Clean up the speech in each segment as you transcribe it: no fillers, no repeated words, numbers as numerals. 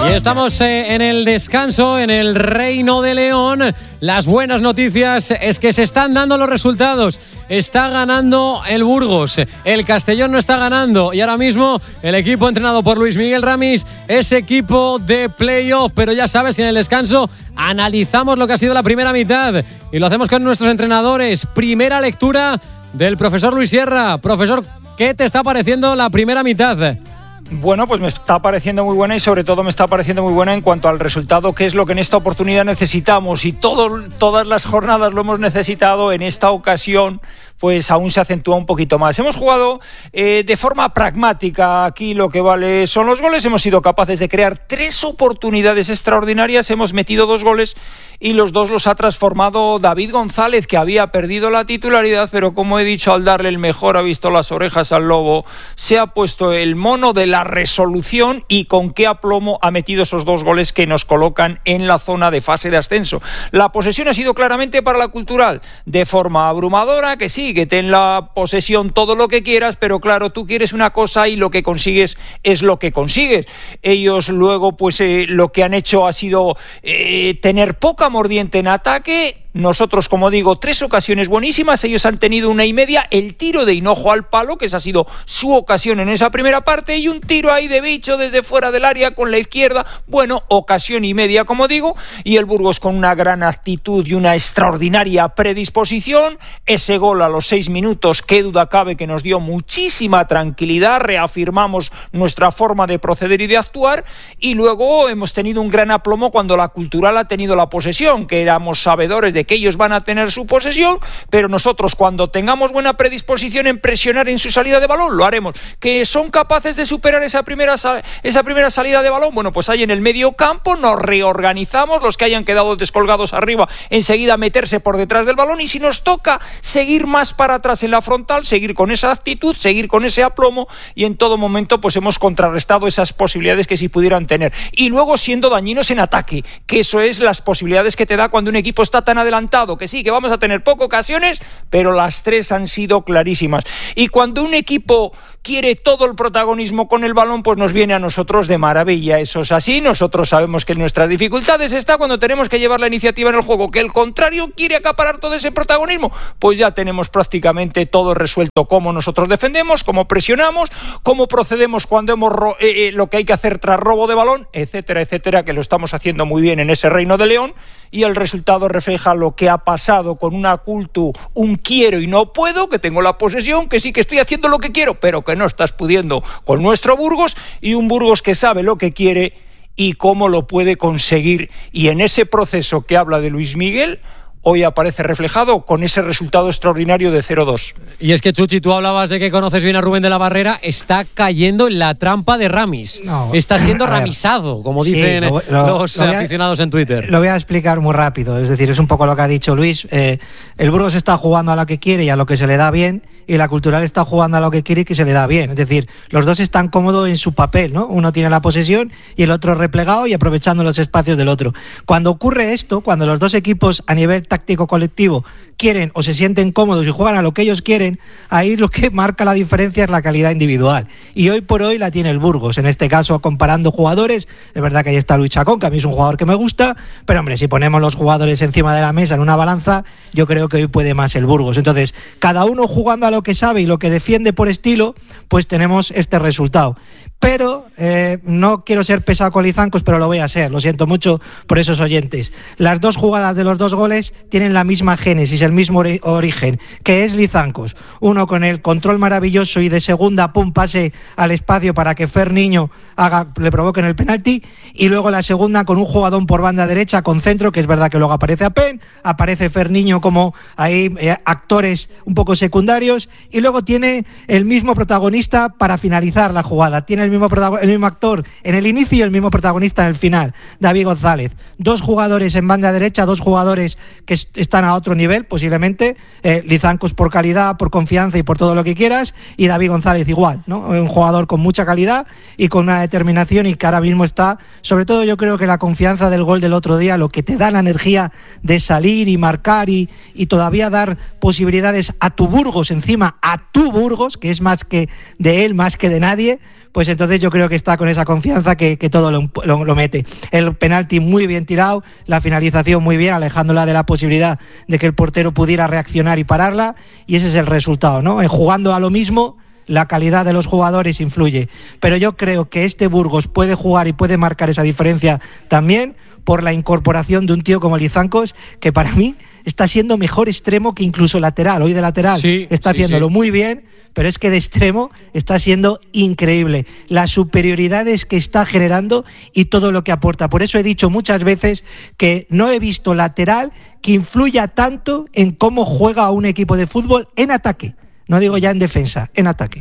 Y estamos en el descanso, en el Reino de León. Las buenas noticias es que se están dando los resultados. Está ganando el Burgos, el Castellón no está ganando y ahora mismo el equipo entrenado por Luis Miguel Ramis es equipo de playoff. Pero ya sabes que en el descanso analizamos lo que ha sido la primera mitad y lo hacemos con nuestros entrenadores. Primera lectura del profesor Luis Sierra. Profesor, ¿qué te está pareciendo la primera mitad? Bueno, pues me está pareciendo muy buena y sobre todo me está pareciendo muy buena en cuanto al resultado, que es lo que en esta oportunidad necesitamos y todas las jornadas lo hemos necesitado. En esta ocasión pues aún se acentúa un poquito más. Hemos jugado de forma pragmática, aquí lo que vale son los goles. Hemos sido capaces de crear 3 oportunidades extraordinarias, hemos metido 2 goles y los 2 los ha transformado David González, que había perdido la titularidad, pero como he dicho, al darle el mejor ha visto las orejas al lobo, se ha puesto el mono de la resolución y con qué aplomo ha metido esos 2 goles que nos colocan en la zona de fase de ascenso. La posesión ha sido claramente para la Cultural, de forma abrumadora, que sí, que ten la posesión todo lo que quieras, pero claro, tú quieres una cosa y lo que consigues es lo que consigues. Ellos luego pues lo que han hecho ha sido tener poca mordiente en ataque. Nosotros, como digo, 3 ocasiones buenísimas, ellos han tenido 1,5, el tiro de Hinojo al palo, que esa ha sido su ocasión en esa primera parte, y un tiro ahí de bicho desde fuera del área con la izquierda, bueno, ocasión y media, como digo, y el Burgos con una gran actitud y una extraordinaria predisposición. Ese gol a los 6 minutos, qué duda cabe que nos dio muchísima tranquilidad, reafirmamos nuestra forma de proceder y de actuar, y luego hemos tenido un gran aplomo cuando la Cultural ha tenido la posesión, que éramos sabedores de que ellos van a tener su posesión, pero nosotros cuando tengamos buena predisposición en presionar en su salida de balón, lo haremos. ¿Que son capaces de superar esa primera salida de balón? Bueno, pues ahí en el medio campo nos reorganizamos, los que hayan quedado descolgados arriba, enseguida meterse por detrás del balón, y si nos toca seguir más para atrás en la frontal, seguir con esa actitud, seguir con ese aplomo, y en todo momento pues hemos contrarrestado esas posibilidades que sí pudieran tener. Y luego siendo dañinos en ataque, que eso es las posibilidades que te da cuando un equipo está tan adelantado, que sí, que vamos a tener pocas ocasiones, pero las 3 han sido clarísimas. Y cuando un equipo quiere todo el protagonismo con el balón, pues nos viene a nosotros de maravilla. Eso es así. Nosotros sabemos que nuestras dificultades está cuando tenemos que llevar la iniciativa en el juego. Que el contrario quiere acaparar todo ese protagonismo, pues ya tenemos prácticamente todo resuelto. Cómo nosotros defendemos, cómo presionamos, cómo procedemos cuando hemos lo que hay que hacer tras robo de balón, etcétera, etcétera, que lo estamos haciendo muy bien en ese Reino de León, y el resultado refleja lo que ha pasado con una Cultu, un quiero y no puedo, que tengo la posesión, que sí que estoy haciendo lo que quiero, pero que no estás pudiendo con nuestro Burgos, y un Burgos que sabe lo que quiere y cómo lo puede conseguir. Y en ese proceso que habla de Luis Miguel, hoy aparece reflejado con ese resultado extraordinario de 0-2. Y es que, Chuchi, tú hablabas de que conoces bien a Rubén de la Barrera, está cayendo en la trampa de Ramis. No, está siendo ramisado, como dicen los aficionados en Twitter. Lo voy a explicar muy rápido, es decir, es un poco lo que ha dicho Luis. El Burgos está jugando a lo que quiere y a lo que se le da bien, y la Cultural está jugando a lo que quiere y que se le da bien. Es decir, los dos están cómodos en su papel, ¿no? Uno tiene la posesión y el otro replegado y aprovechando los espacios del otro. Cuando ocurre esto, cuando los dos equipos a nivel táctico colectivo quieren o se sienten cómodos y juegan a lo que ellos quieren, ahí lo que marca la diferencia es la calidad individual. Y hoy por hoy la tiene el Burgos. En este caso, comparando jugadores, es verdad que ahí está Luis Chacón, que a mí es un jugador que me gusta, pero hombre, si ponemos los jugadores encima de la mesa en una balanza, yo creo que hoy puede más el Burgos. Entonces, cada uno jugando a lo que sabe y lo que defiende por estilo, pues tenemos este resultado. Pero no quiero ser pesado con Lizancos, pero lo voy a ser, lo siento mucho por esos oyentes. Las 2 jugadas de los 2 goles tienen la misma génesis, el mismo origen, que es Lizancos. Uno con el control maravilloso y de segunda, pum, pase al espacio para que Fer Niño le provoquen el penalti, y luego la segunda con un jugadón por banda derecha con centro, que es verdad que luego aparece Apen, aparece Fer Niño como ahí actores un poco secundarios, y luego tiene el mismo protagonista para finalizar la jugada, tiene el mismo actor en el inicio y el mismo protagonista en el final, David González. 2 jugadores en banda derecha, 2 jugadores que están a otro nivel, posiblemente, Lizancos por calidad, por confianza y por todo lo que quieras, y David González igual, ¿no? Un jugador con mucha calidad y con una determinación, y que ahora mismo está, sobre todo yo creo que la confianza del gol del otro día, lo que te da la energía de salir y marcar y todavía dar posibilidades a tu Burgos, encima a tu Burgos, que es más que de él, más que de nadie, pues entonces yo creo que está con esa confianza que todo lo mete. El penalti muy bien tirado, la finalización muy bien, alejándola de la posibilidad de que el portero pudiera reaccionar y pararla, y ese es el resultado, ¿no? Jugando a lo mismo, la calidad de los jugadores influye, pero yo creo que este Burgos puede jugar y puede marcar esa diferencia también por la incorporación de un tío como Lizancos, que para mí está siendo mejor extremo que incluso lateral. Hoy de lateral está haciéndolo muy bien, pero es que de extremo está siendo increíble. Las superioridades que está generando y todo lo que aporta. Por eso he dicho muchas veces que no he visto lateral que influya tanto en cómo juega un equipo de fútbol en ataque. No digo ya en defensa, en ataque.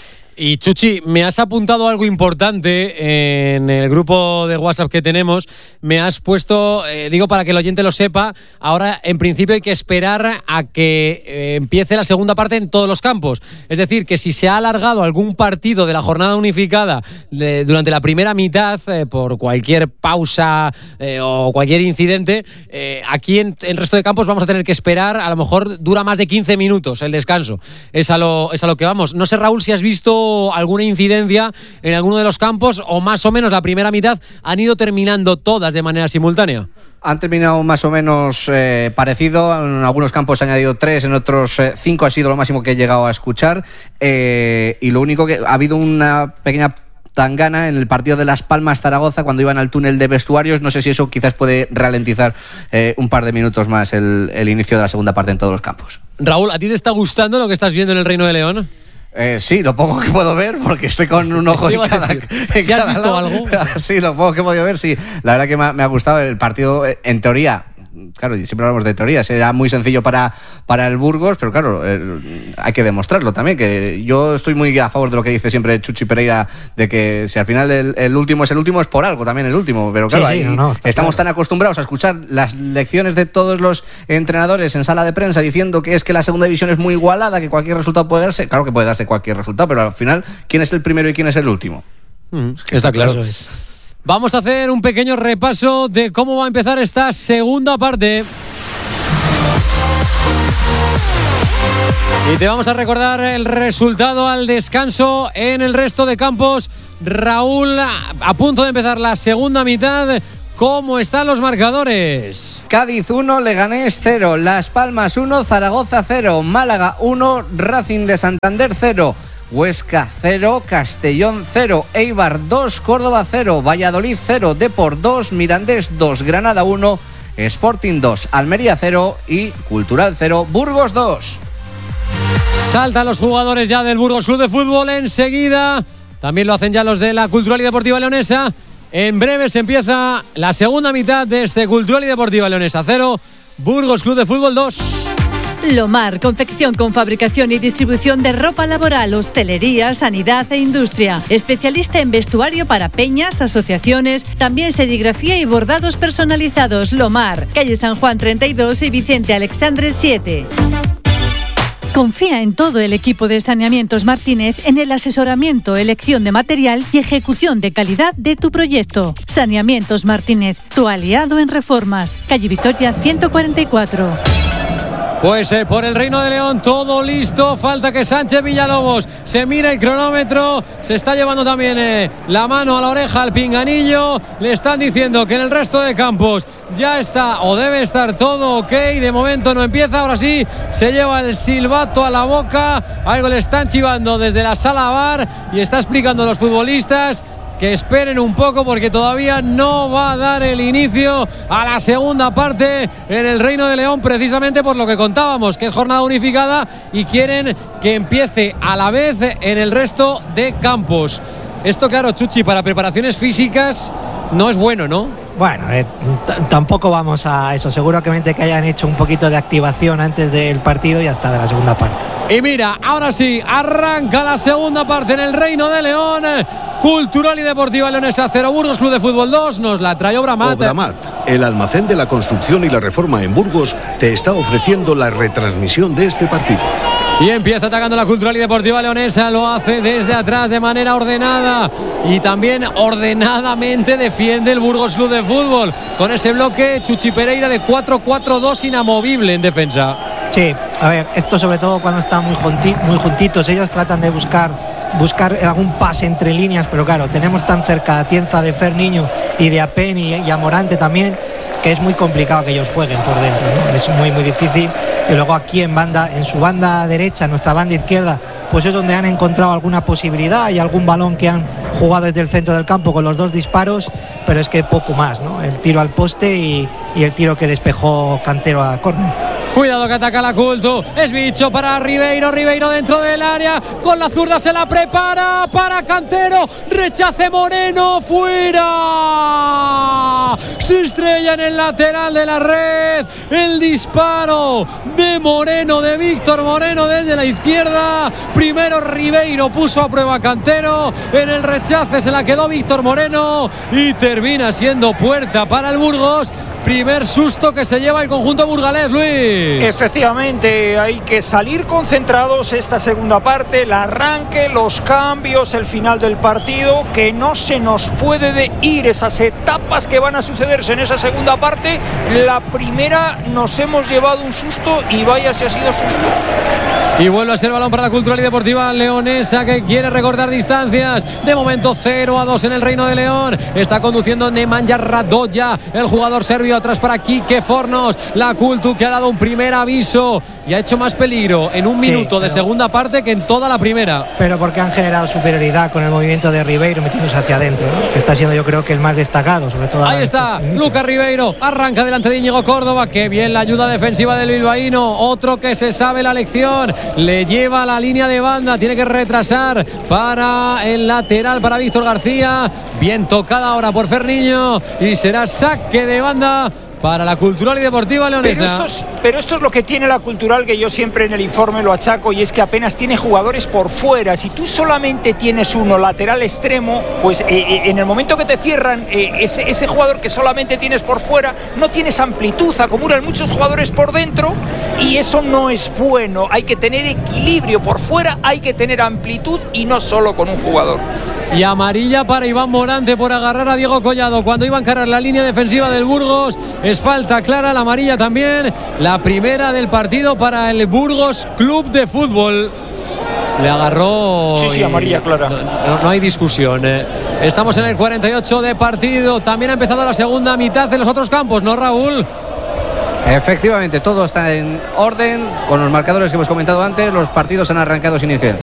Y Chuchi, me has apuntado algo importante en el grupo de WhatsApp que tenemos. Me has puesto, digo para que el oyente lo sepa, ahora en principio hay que esperar a que empiece la segunda parte en todos los campos. Es decir, que si se ha alargado algún partido de la jornada unificada durante la primera mitad por cualquier pausa o cualquier incidente, aquí en el resto de campos vamos a tener que esperar, a lo mejor dura más de 15 minutos el descanso. Es a lo que vamos. No sé, Raúl, si has visto alguna incidencia en alguno de los campos o más o menos la primera mitad han ido terminando todas de manera simultánea. Han terminado más o menos parecido. En algunos campos se han añadido 3, en otros 5 ha sido lo máximo que he llegado a escuchar. Y lo único que ha habido una pequeña tangana en el partido de Las Palmas-Zaragoza cuando iban al túnel de vestuarios. No sé si eso quizás puede ralentizar un par de minutos más el inicio de la segunda parte en todos los campos. Raúl, ¿a ti te está gustando lo que estás viendo en el Reino de León? Sí, lo poco que puedo ver, porque estoy con un ojo en cada ¿Sí has visto lado. algo? Sí, lo poco que he podido ver, sí. La verdad que me ha gustado el partido, en teoría. Claro, siempre hablamos de teoría, será muy sencillo para el Burgos, pero claro, hay que demostrarlo también, que yo estoy muy a favor de lo que dice siempre Chuchi Pereira, de que si al final el último es el último, es por algo también el último, pero claro, estamos tan acostumbrados a escuchar las lecciones de todos los entrenadores en sala de prensa diciendo que es que la segunda división es muy igualada, que cualquier resultado puede darse, claro que puede darse cualquier resultado, pero al final, ¿quién es el primero y quién es el último? Es que está claro. Vamos a hacer un pequeño repaso de cómo va a empezar esta segunda parte. Y te vamos a recordar el resultado al descanso en el resto de campos. Raúl, a punto de empezar la segunda mitad, ¿cómo están los marcadores? Cádiz 1, Leganés 0, Las Palmas 1, Zaragoza 0, Málaga 1, Racing de Santander 0. Huesca 0, Castellón 0, Eibar 2, Córdoba 0, Valladolid 0, Depor 2, Mirandés 2, Granada 1, Sporting 2, Almería 0 y Cultural 0, Burgos 2. Saltan los jugadores ya del Burgos Club de Fútbol enseguida. También lo hacen ya los de la Cultural y Deportiva Leonesa. En breve se empieza la segunda mitad de este Cultural y Deportiva Leonesa 0, Burgos Club de Fútbol 2. Lomar, confección con fabricación y distribución de ropa laboral, hostelería, sanidad e industria. Especialista en vestuario para peñas, asociaciones, también serigrafía y bordados personalizados. Lomar, calle San Juan 32 y Vicente Alexandre 7. Confía en todo el equipo de Saneamientos Martínez en el asesoramiento, elección de material y ejecución de calidad de tu proyecto. Saneamientos Martínez, tu aliado en reformas. Calle Victoria 144. Pues por el Reino de León todo listo, falta que Sánchez Villalobos se mire el cronómetro, se está llevando también la mano a la oreja al pinganillo, le están diciendo que en el resto de campos ya está o debe estar todo ok, de momento no empieza, ahora sí se lleva el silbato a la boca, algo le están chivando desde la sala VAR y está explicando a los futbolistas que esperen un poco porque todavía no va a dar el inicio a la segunda parte en el Reino de León, precisamente por lo que contábamos, que es jornada unificada y quieren que empiece a la vez en el resto de campos. Esto, claro, Chuchi, para preparaciones físicas no es bueno, ¿no? Bueno, tampoco vamos a eso. Seguramente que hayan hecho un poquito de activación antes del partido y hasta de la segunda parte. Y mira, ahora sí, arranca la segunda parte en el Reino de León. Cultural y Deportiva Leonesa 0, Burgos Club de Fútbol 2. Nos la trae Obramat. Obramat, el almacén de la construcción y la reforma en Burgos, te está ofreciendo la retransmisión de este partido. Y empieza atacando la Cultural y Deportiva Leonesa, lo hace desde atrás de manera ordenada y también ordenadamente defiende el Burgos Club de Fútbol con ese bloque Chuchi Pereira de 4-4-2 inamovible en defensa. Sí, a ver, esto sobre todo cuando están muy juntitos, ellos tratan de buscar buscar algún pase entre líneas, pero claro, tenemos tan cerca a Atienza de Fer Niño y de Apen y a Morante también, que es muy complicado que ellos jueguen por dentro, ¿no? Es muy muy difícil. Y luego aquí en su banda derecha, nuestra banda izquierda, pues es donde han encontrado alguna posibilidad y algún balón que han jugado desde el centro del campo con los 2 disparos, pero es que poco más, ¿no? El tiro al poste y el tiro que despejó Cantero a córner. Cuidado que ataca la Cultu. Es Bicho para Ribeiro. Ribeiro dentro del área. Con la zurda se la prepara para Cantero. Rechace Moreno. Fuera. Se estrella en el lateral de la red. El disparo de Moreno, de Víctor Moreno desde la izquierda. Primero Ribeiro puso a prueba a Cantero. En el rechace se la quedó Víctor Moreno. Y termina siendo puerta para el Burgos. Primer susto que se lleva el conjunto burgalés, Luis. Efectivamente, hay que salir concentrados esta segunda parte, el arranque, los cambios, el final del partido, que no se nos puede ir esas etapas que van a sucederse en esa segunda parte. La primera nos hemos llevado un susto y vaya si ha sido susto. Y vuelve a ser balón para la Cultural y Deportiva Leonesa, que quiere recortar distancias. De momento 0-2 en el Reino de León. Está conduciendo Nemanja Radoja, el jugador serbio. Atrás para Quique Fornos. La Cultu, que ha dado un primer aviso y ha hecho más peligro en un minuto de segunda parte que en toda la primera. Pero porque han generado superioridad con el movimiento de Ribeiro metiéndose hacia adentro, ¿no? Que está siendo, yo creo, que el más destacado, sobre todo. Ahí está, Lucas Ribeiro. Arranca delante de Íñigo Córdoba. Qué bien la ayuda defensiva del bilbaíno. Otro que se sabe la lección. Le lleva a la línea de banda. Tiene que retrasar para el lateral, para Víctor García. Bien tocada ahora por Ferniño. Y será saque de banda para la Cultural y Deportiva Leonesa. Pero esto es lo que tiene la Cultural, que yo siempre en el informe lo achaco, y es que apenas tiene jugadores por fuera. Si tú solamente tienes uno lateral extremo, pues en el momento que te cierran ese jugador que solamente tienes por fuera, no tienes amplitud, acumulan muchos jugadores por dentro y eso no es bueno. Hay que tener equilibrio por fuera, hay que tener amplitud y no solo con un jugador. Y amarilla para Iván Morante por agarrar a Diego Collado cuando iba a encarar la línea defensiva del Burgos. Es falta clara, la amarilla también. La primera del partido para el Burgos Club de Fútbol. Le agarró. Sí, amarilla clara. No hay discusión. Estamos en el 48 de partido. También ha empezado la segunda mitad en los otros campos, ¿no, Raúl? Efectivamente, todo está en orden. Con los marcadores que hemos comentado antes, los partidos han arrancado sin incidencias.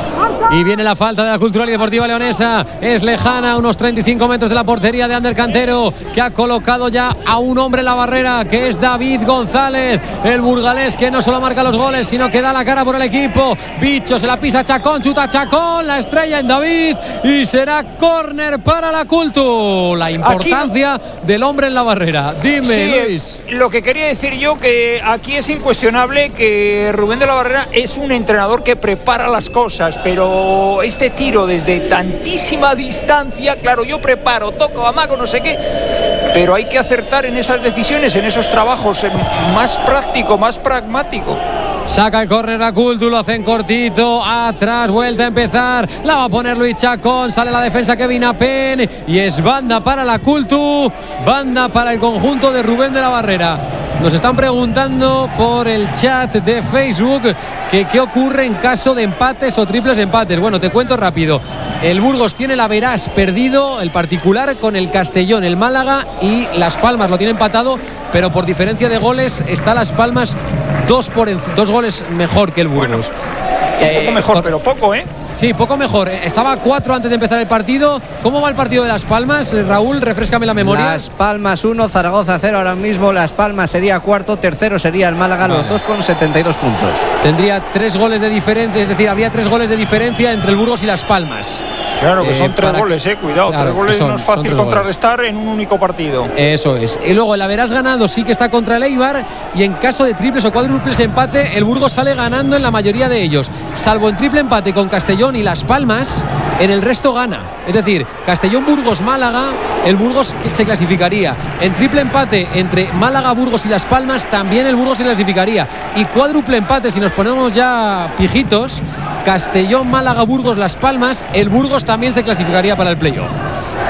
Y viene la falta de la Cultural y Deportiva Leonesa. Es lejana, a unos 35 metros de la portería de Ander Cantero, que ha colocado ya a un hombre en la barrera, que es David González, el burgalés, que no solo marca los goles, sino que da la cara por el equipo. Bicho, se la pisa Chacón, chuta Chacón, la estrella en David, y será córner para la Cultu. La importancia del hombre en la barrera. Dime, Luis. Lo que quería decir yo, que aquí es incuestionable que Rubén de la Barrera es un entrenador que prepara las cosas, pero este tiro desde tantísima distancia, claro, yo preparo, toco, amago, no sé qué, pero hay que acertar en esas decisiones, en esos trabajos, más práctico, más pragmático. Saca el córner a Cultu, lo hacen cortito, atrás, vuelta a empezar, la va a poner Luis Chacón, sale la defensa Kevin Apen y es banda para la Cultu, banda para el conjunto de Rubén de la Barrera. Nos están preguntando por el chat de Facebook que qué ocurre en caso de empates o triples empates. Bueno, te cuento rápido. El Burgos tiene la Verás perdido, el particular, con el Castellón, el Málaga y Las Palmas. Lo tiene empatado, pero por diferencia de goles está Las Palmas dos goles mejor que el Burgos. Bueno, un poco mejor, pero poco, ¿eh? Sí, poco mejor. Estaba a 4 antes de empezar el partido. ¿Cómo va el partido de Las Palmas? Raúl, refréscame la memoria. Las Palmas 1, Zaragoza 0 ahora mismo. Las Palmas sería cuarto, tercero sería el Málaga, los dos con 72 puntos. Tendría 3 goles de diferencia, es decir, habría 3 goles de diferencia entre el Burgos y Las Palmas. Claro que son 3 goles, cuidado, claro, 3 goles no es fácil contrarrestar en un único partido. Eso es. Y luego el Averás ganado sí que está contra el Eibar, y en caso de triples o cuádruples empate, el Burgos sale ganando en la mayoría de ellos. Salvo en triple empate con Castellón y Las Palmas, en el resto gana. Es decir, Castellón, Burgos, Málaga, el Burgos se clasificaría. En triple empate entre Málaga, Burgos y Las Palmas, también el Burgos se clasificaría. Y cuádruple empate, si nos ponemos ya pijitos, Castellón, Málaga, Burgos, Las Palmas, el Burgos también se clasificaría para el playoff.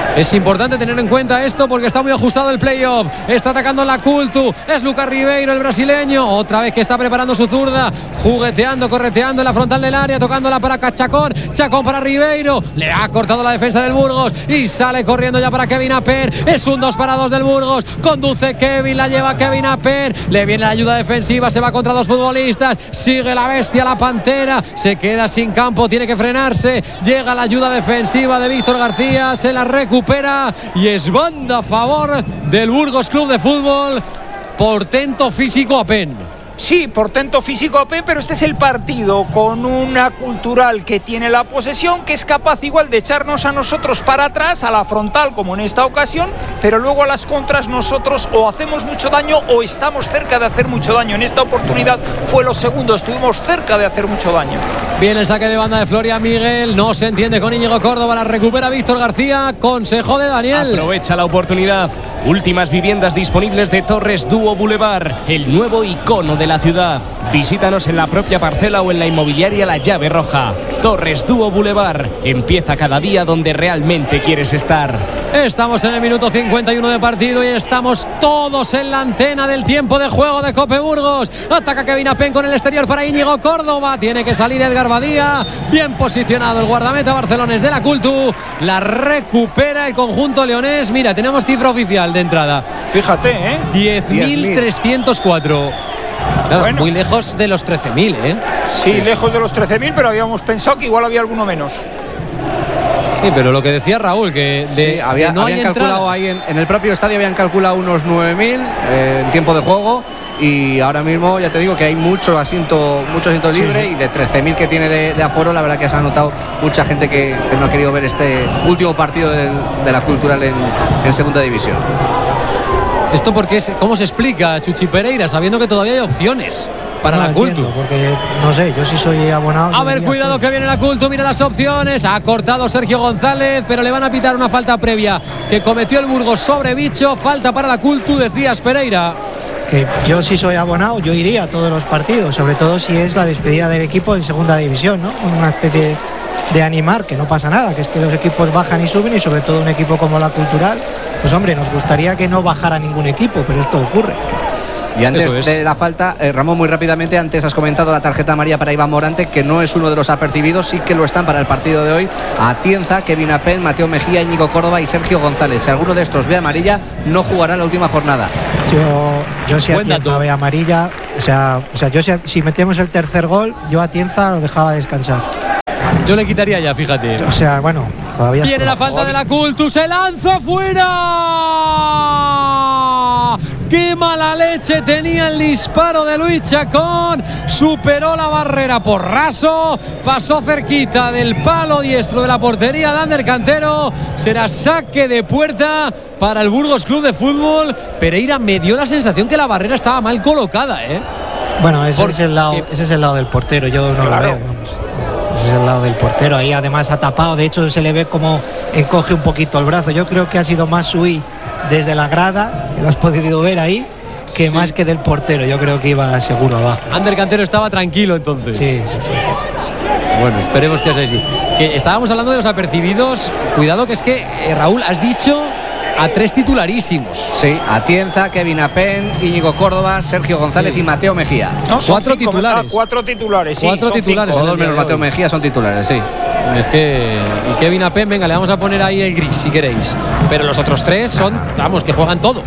Es importante tener en cuenta esto porque está muy ajustado el playoff. Está atacando la Cultu. Es Lucas Ribeiro, el brasileño. Otra vez que está preparando su zurda. Jugueteando, correteando en la frontal del área. Tocándola para Chacón. Chacón para Ribeiro. Le ha cortado la defensa del Burgos. Y sale corriendo ya para Kevin Aper. Es un 2-2 del Burgos. Conduce Kevin. La lleva Kevin Aper. Le viene la ayuda defensiva. Se va contra dos futbolistas. Sigue la bestia, la Pantera. Se queda sin campo. Tiene que frenarse. Llega la ayuda defensiva de Víctor García. Se la recupera. Y es banda a favor del Burgos Club de Fútbol. Portento físico Apen. Sí, portento físico AP, pero este es el partido con una Cultural que tiene la posesión, que es capaz igual de echarnos a nosotros para atrás, a la frontal como en esta ocasión, pero luego a las contras nosotros o hacemos mucho daño o estamos cerca de hacer mucho daño. En esta oportunidad fue lo segundo, estuvimos cerca de hacer mucho daño. Bien el saque de banda de Florian Miguel, no se entiende con Íñigo Córdoba, la recupera Víctor García, consejo de Daniel. Aprovecha la oportunidad. Últimas viviendas disponibles de Torres Dúo Boulevard, el nuevo icono de la ciudad. Visítanos en la propia parcela o en la inmobiliaria La Llave Roja. Torres Dúo Boulevard, empieza cada día donde realmente quieres estar. Estamos en el minuto 51 de partido y estamos todos en la antena del tiempo de juego de Cope Burgos. Ataca Kevin Apen con el exterior para Íñigo Córdoba. Tiene que salir Edgar Badía. Bien posicionado el guardameta barcelonés de la Cultu. La recupera el conjunto leonés. Mira, tenemos cifra oficial de entrada. Fíjate, ¿eh? 10.304. Claro, bueno, muy lejos de los 13.000, ¿eh? Sí, lejos de los 13.000, pero habíamos pensado que igual había alguno menos. Sí, pero lo que decía Raúl, que habían calculado ahí en el propio estadio, habían calculado unos 9.000 en tiempo de juego. Y ahora mismo ya te digo que hay mucho asiento libre, sí. Y de 13.000 que tiene de aforo, la verdad que se ha notado mucha gente que no ha querido ver este último partido de la Cultural en segunda división. Esto porque ¿cómo se explica, Chuchi Pereira, sabiendo que todavía hay opciones para la Cultu? Porque no sé, yo sí soy abonado. A ver, cuidado que viene la Cultu, mira las opciones. Ha cortado Sergio González, pero le van a pitar una falta previa que cometió el Burgos sobre Bicho. Falta para la Cultu, decías, Pereira. Que yo sí soy abonado, yo iría a todos los partidos, sobre todo si es la despedida del equipo en segunda división, ¿no? Una especie de animar, que no pasa nada, que es que los equipos bajan y suben, y sobre todo un equipo como la Cultural, pues hombre, nos gustaría que no bajara ningún equipo, pero esto ocurre. Y antes de la falta, Ramón, muy rápidamente, antes has comentado la tarjeta amarilla para Iván Morante, que no es uno de los apercibidos, sí que lo están para el partido de hoy. Atienza, Kevin Apen, Mateo Mejía, Íñigo Córdoba y Sergio González. Si alguno de estos ve amarilla, no jugará la última jornada. Yo si Atienza ve amarilla, o sea yo si metemos el tercer gol, yo a Atienza lo dejaba descansar. Yo le quitaría ya, fíjate. O sea, bueno, todavía. Viene la falta de la Cultu, se lanza fuera. ¡Qué mala leche tenía el disparo de Luis Chacón! Superó la barrera por raso, pasó cerquita del palo diestro de la portería de Ander Cantero. Será saque de puerta para el Burgos Club de Fútbol. Pereira, me dio la sensación que la barrera estaba mal colocada, ¿eh? Bueno, ese es el lado del portero, yo no lo veo, vamos. Ese es el lado del portero, ahí además ha tapado, de hecho se le ve como encoge un poquito el brazo. Yo creo que ha sido más Sui desde la grada, que lo has podido ver ahí, que más que del portero. Yo creo que iba seguro abajo. Ander Cantero estaba tranquilo entonces. Sí. Bueno, esperemos que sea así. Que estábamos hablando de los apercibidos. Cuidado que es que, Raúl, has dicho a 3 titularísimos. Sí, Atienza, Kevin Apen, Íñigo Córdoba, Sergio González y Mateo Mejía. No, 4 titulares. 4 titulares, sí. 4 titulares. Todos menos Mateo Mejía son titulares, sí. Es que. Y Kevin Apen, venga, le vamos a poner ahí el gris si queréis. Pero los otros 3 son, vamos, que juegan todo.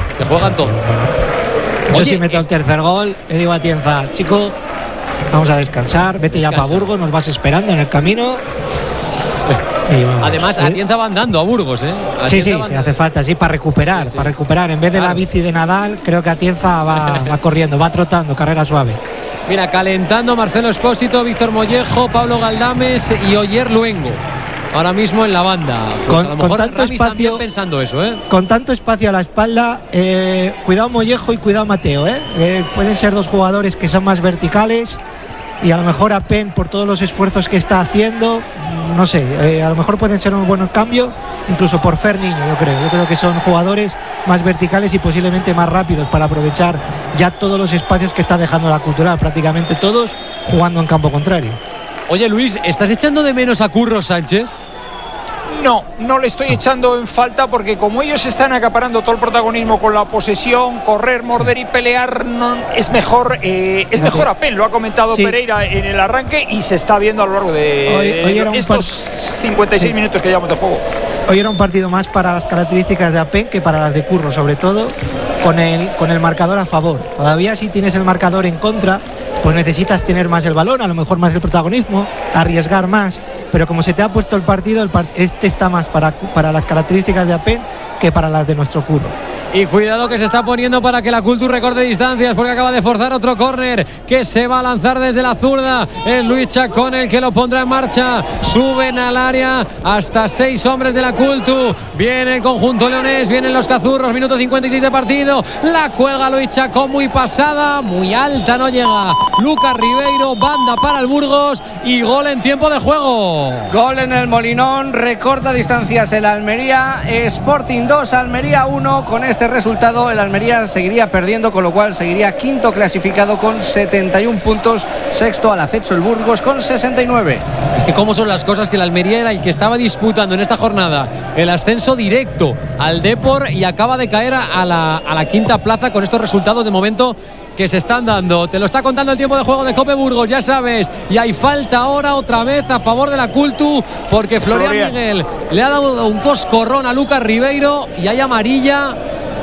Yo si meto el tercer gol, le digo a Atienza, chico, vamos a descansar, vete ya para Burgos, nos vas esperando en el camino. Además, Atienza va andando a Burgos, ¿eh? Sí, hace falta, sí, para recuperar. En vez de la bici de Nadal, creo que Atienza va corriendo, va trotando, carrera suave. Mira, calentando Marcelo Espósito, Víctor Mollejo, Pablo Galdames y Oyer Luengo. Ahora mismo en la banda. Pues a lo mejor con tanto Ramis espacio, también pensando eso, ¿eh? Con tanto espacio a la espalda, cuidado Mollejo y cuidado Mateo, ¿eh? Pueden ser 2 jugadores que son más verticales. Y a lo mejor Apen, por todos los esfuerzos que está haciendo, no sé, a lo mejor pueden ser un buen cambio, incluso por Fer Niño, yo creo que son jugadores más verticales y posiblemente más rápidos para aprovechar ya todos los espacios que está dejando la Cultural, prácticamente todos jugando en campo contrario. Oye, Luis, ¿estás echando de menos a Curro Sánchez? No le estoy echando en falta, porque como ellos están acaparando todo el protagonismo con la posesión, correr, morder y pelear, es mejor Apen, lo ha comentado Pereira en el arranque y se está viendo a lo largo de estos 56 minutos que llevamos de juego. Hoy era un partido más para las características de Apen que para las de Curro, sobre todo con el marcador a favor. Todavía si tienes el marcador en contra, pues necesitas tener más el balón, a lo mejor más el protagonismo, arriesgar más, pero como se te ha puesto el partido, este está más para las características de Apen que para las de nuestro Curro. Y cuidado que se está poniendo para que la Cultu recorte distancias, porque acaba de forzar otro córner que se va a lanzar desde la zurda. Es Luis Chacón el que lo pondrá en marcha. Suben al área hasta 6 hombres de la Cultu. Viene el conjunto leonés, vienen los cazurros. Minuto 56 de partido. La cuelga Luis Chacón, muy pasada, muy alta, no llega. Lucas Ribeiro, banda para el Burgos y gol en tiempo de juego. Gol en el Molinón, recorta distancias el Almería. Sporting 2, Almería 1. Con este resultado el Almería seguiría perdiendo, con lo cual seguiría quinto clasificado con 71 puntos, sexto al acecho el Burgos con 69. Es que cómo son las cosas, que el Almería era el que estaba disputando en esta jornada el ascenso directo al Depor y acaba de caer a la quinta plaza con estos resultados de momento que se están dando. Te lo está contando el tiempo de juego de Cope Burgos, ya sabes, y hay falta ahora otra vez a favor de la Cultu, porque Florian Miguel le ha dado un coscorrón a Lucas Ribeiro y hay amarilla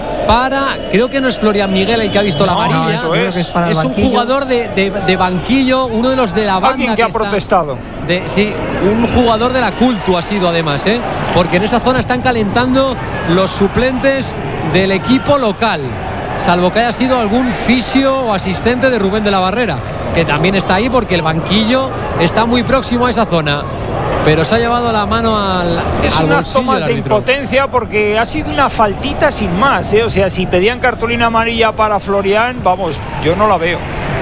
para, creo que no es Florian Miguel el que ha visto la amarilla, es un jugador de banquillo, uno de los de la banda. Alguien que ha protestado. Sí, un jugador de la Cultu ha sido además, porque en esa zona están calentando los suplentes del equipo local, salvo que haya sido algún fisio o asistente de Rubén de la Barrera, que también está ahí porque el banquillo está muy próximo a esa zona. Pero se ha llevado la mano al unas tomas de impotencia, porque ha sido una faltita sin más, O sea, si pedían cartulina amarilla para Florian, vamos, yo no la veo.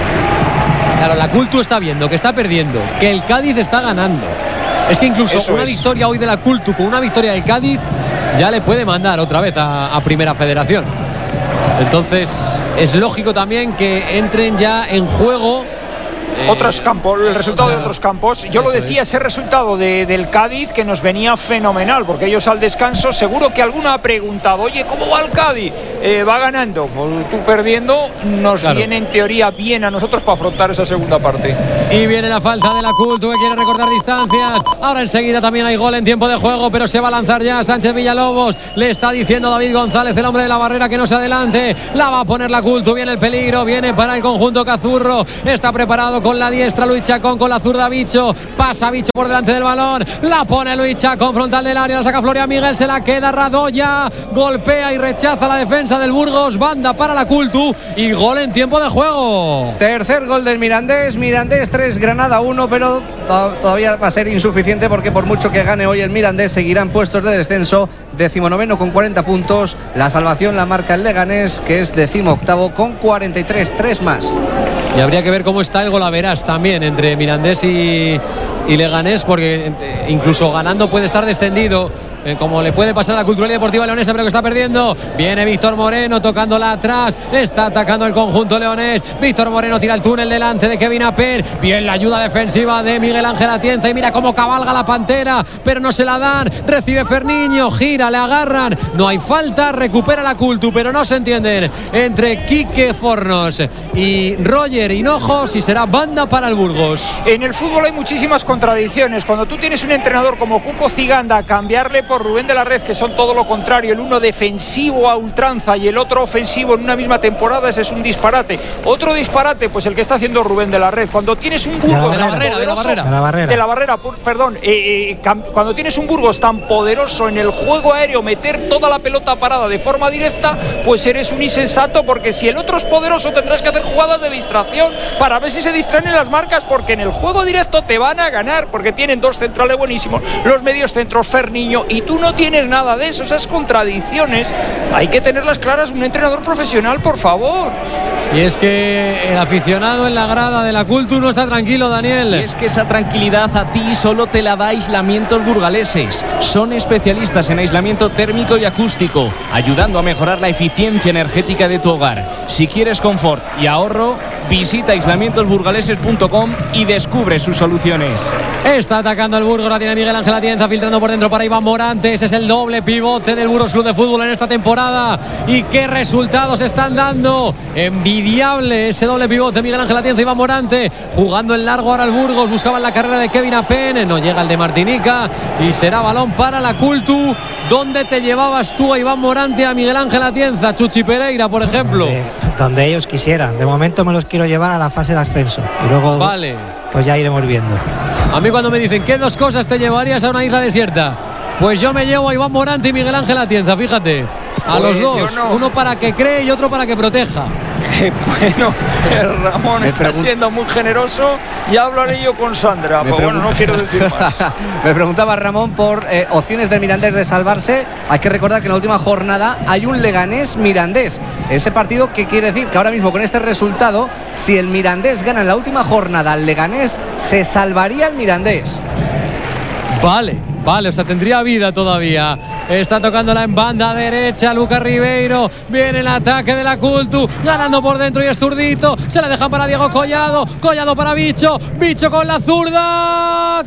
Claro, la Cultu está viendo que está perdiendo, que el Cádiz está ganando. Es que incluso una victoria hoy de la Cultu con una victoria del Cádiz ya le puede mandar otra vez a Primera Federación. Entonces es lógico también que entren ya en juego otros campos, el resultado de otros campos. Yo lo decía, ese resultado del Cádiz que nos venía fenomenal, porque ellos al descanso seguro que alguno ha preguntado, oye, ¿cómo va el Cádiz? Va ganando, pues tú perdiendo, nos viene en teoría bien a nosotros para afrontar esa segunda parte. Y viene la falta de la Cultu, que quiere recortar distancias. Ahora enseguida también hay gol en tiempo de juego, pero se va a lanzar ya Sánchez Villalobos. Le está diciendo David González, el hombre de la Barrera, que no se adelante. La va a poner la Cultu, viene el peligro, viene para el conjunto cazurro. Está preparado con la diestra Luis Chacón, con la zurda Bicho. Pasa Bicho por delante del balón. La pone Luis Chacón, frontal del área, la saca Florian Miguel, se la queda Radoya. Golpea y rechaza la defensa del Burgos. Banda para la Cultu y gol en tiempo de juego. Tercer gol del Mirandés 3, Granada 1, pero todavía va a ser insuficiente, porque por mucho que gane hoy el Mirandés seguirán puestos de descenso. 19º con 40 puntos. La salvación la marca el Leganés, que es 18º con 43, 3 más. Y habría que ver cómo está el golaveras también entre Mirandés y Leganés, porque incluso ganando puede estar descendido, como le puede pasar a la Cultural y Deportiva Leonesa, pero que está perdiendo. Viene Víctor Moreno tocándola atrás, está atacando el conjunto leonés. Víctor Moreno tira el túnel delante de Kevin Apen. Bien la ayuda defensiva de Miguel Ángel Atienza, y mira cómo cabalga la Pantera, pero no se la dan. Recibe Ferniño, gira, le agarran, no hay falta, recupera la Cultu, pero no se entienden entre Quique Fornos y Roger Hinojos, y será banda para el Burgos. En el fútbol hay muchísimas contradicciones. Cuando tú tienes un entrenador como Cuco Ciganda, cambiarle por Rubén de la Red, que son todo lo contrario, el uno defensivo a ultranza y el otro ofensivo en una misma temporada, ese es un disparate. Otro disparate, pues el que está haciendo Rubén de la Red. Cuando tienes un Burgos cuando tienes un Burgos tan poderoso en el juego aéreo, meter toda la pelota parada de forma directa, pues eres un insensato, porque si el otro es poderoso tendrás que hacer jugadas de distracción para ver si se distraen en las marcas, porque en el juego directo te van a ganar, porque tienen dos centrales buenísimos, los medios centros Ferniño, y tú no tienes nada de eso. Esas contradicciones hay que tenerlas claras un entrenador profesional, por favor. Y es que el aficionado en la grada de la Cultu no está tranquilo, Daniel. Y es que esa tranquilidad a ti solo te la da Aislamientos Burgaleses. Son especialistas en aislamiento térmico y acústico, ayudando a mejorar la eficiencia energética de tu hogar. Si quieres confort y ahorro, visita aislamientosburgaleses.com y descubre sus soluciones. Está atacando el Burgos, la tiene Miguel Ángel Atienza, filtrando por dentro para Iván Morante. Ese es el doble pivote del Burgos Club de Fútbol en esta temporada. ¿Y qué resultados están dando? Envidiable ese doble pivote, Miguel Ángel Atienza, Iván Morante, jugando en largo ahora el Burgos. Buscaban la carrera de Kevin Apen, no llega el de Martinica y será balón para la Cultu. ¿Dónde te llevabas tú a Iván Morante, a Miguel Ángel Atienza, Chuchi Pereira, por ejemplo? Donde ellos quisieran. De momento me los quiero llevar a la fase de ascenso y luego vale, pues ya iremos viendo. A mí cuando me dicen ¿qué dos cosas te llevarías a una isla desierta? Pues yo me llevo a Iván Morante y Miguel Ángel Atienza, fíjate. A pues los dos, no. Uno para que cree y otro para que proteja. Bueno, Ramón está siendo muy generoso. Ya hablaré yo con Sandra, pero bueno, no quiero decir más. Me preguntaba Ramón por opciones del Mirandés de salvarse. Hay que recordar que en la última jornada hay un Leganés-Mirandés. Ese partido, ¿qué quiere decir? Que ahora mismo con este resultado, si el Mirandés gana en la última jornada al Leganés, se salvaría el Mirandés. Vale, o sea, tendría vida todavía. Está tocándola en banda derecha Lucas Ribeiro. Viene el ataque de la Cultu, ganando por dentro y es zurdito. Se la dejan para Diego Collado. Collado para Bicho. Bicho con la zurda.